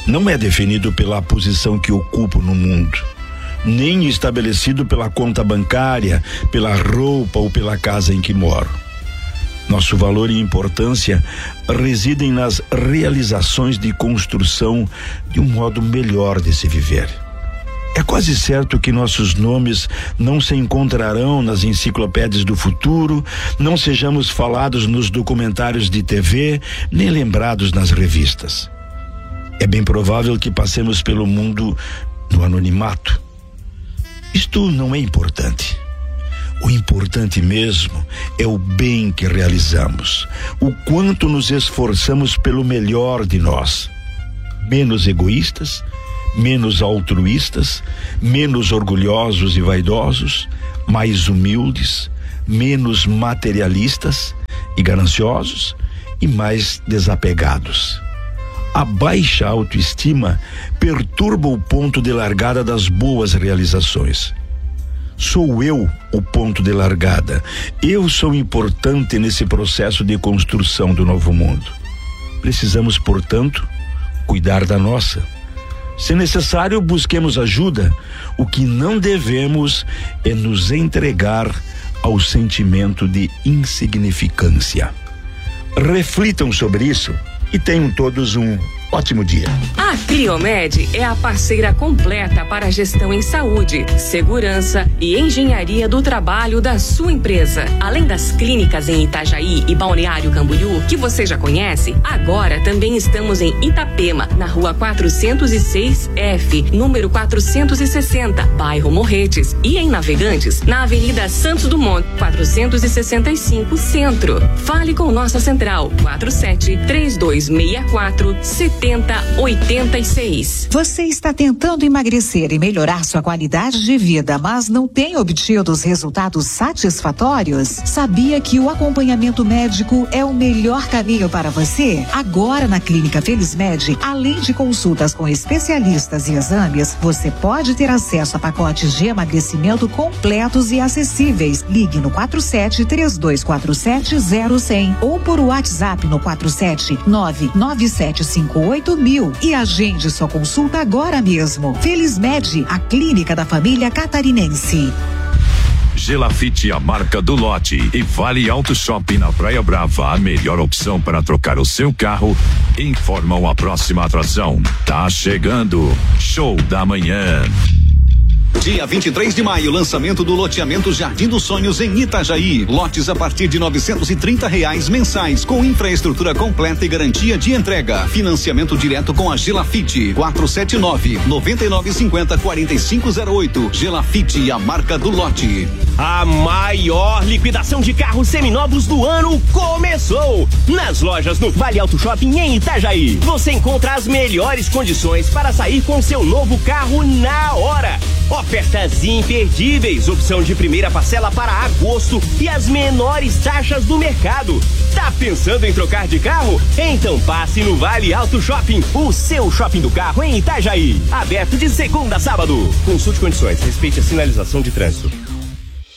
[SPEAKER 17] não é definido pela posição que ocupo no mundo, nem estabelecido pela conta bancária, pela roupa ou pela casa em que moro. Nosso valor e importância residem nas realizações de construção de um modo melhor de se viver. É quase certo que nossos nomes não se encontrarão nas enciclopédias do futuro, não sejamos falados nos documentários de TV, nem lembrados nas revistas. É bem provável que passemos pelo mundo no anonimato. Isto não é importante. O importante mesmo é o bem que realizamos, o quanto nos esforçamos pelo melhor de nós. Menos egoístas, menos altruístas, menos orgulhosos e vaidosos, mais humildes, menos materialistas e gananciosos e mais desapegados. A baixa autoestima perturba o ponto de largada das boas realizações. Sou eu o ponto de largada. Eu sou importante nesse processo de construção do novo mundo. Precisamos, portanto, cuidar da nossa. Se necessário, busquemos ajuda. O que não devemos é nos entregar ao sentimento de insignificância. Reflitam sobre isso e tenham todos um ótimo dia.
[SPEAKER 18] A Criomed é a parceira completa para a gestão em saúde, segurança e engenharia do trabalho da sua empresa. Além das clínicas em Itajaí e Balneário Camboriú, que você já conhece, agora também estamos em Itapema, na rua 406F, número 460, bairro Morretes, e em Navegantes, na Avenida Santos Dumont, 465, Centro. Fale com nossa central, 47-3264-7086.
[SPEAKER 8] Você está tentando emagrecer e melhorar sua qualidade de vida, mas não tem obtido os resultados satisfatórios? Sabia que o acompanhamento médico é o melhor caminho para você? Agora na Clínica Felizmed, além de consultas com especialistas e exames, você pode ter acesso a pacotes de emagrecimento completos e acessíveis. Ligue no 47-3247-0100 ou por WhatsApp no 47997581000 e agende sua consulta agora mesmo. Felizmed, a clínica da família catarinense.
[SPEAKER 4] Gelafite, a marca do lote, e Vale Auto Shopping na Praia Brava, a melhor opção para trocar o seu carro, informam a próxima atração. Tá chegando, Show da Manhã.
[SPEAKER 19] Dia 23 de maio, lançamento do loteamento Jardim dos Sonhos em Itajaí. Lotes a partir de R$930 mensais, com infraestrutura completa e garantia de entrega. Financiamento direto com a Gelafite. 479-9950-4508. Gelafite, a marca do lote.
[SPEAKER 20] A maior liquidação de carros seminovos do ano começou! Nas lojas do Vale Auto Shopping em Itajaí. Você encontra as melhores condições para sair com seu novo carro na hora. Ofertas imperdíveis, opção de primeira parcela para agosto e as menores taxas do mercado. Tá pensando em trocar de carro? Então passe no Vale Auto Shopping, o seu shopping do carro em Itajaí. Aberto de segunda a sábado. Consulte condições, respeite a sinalização de trânsito.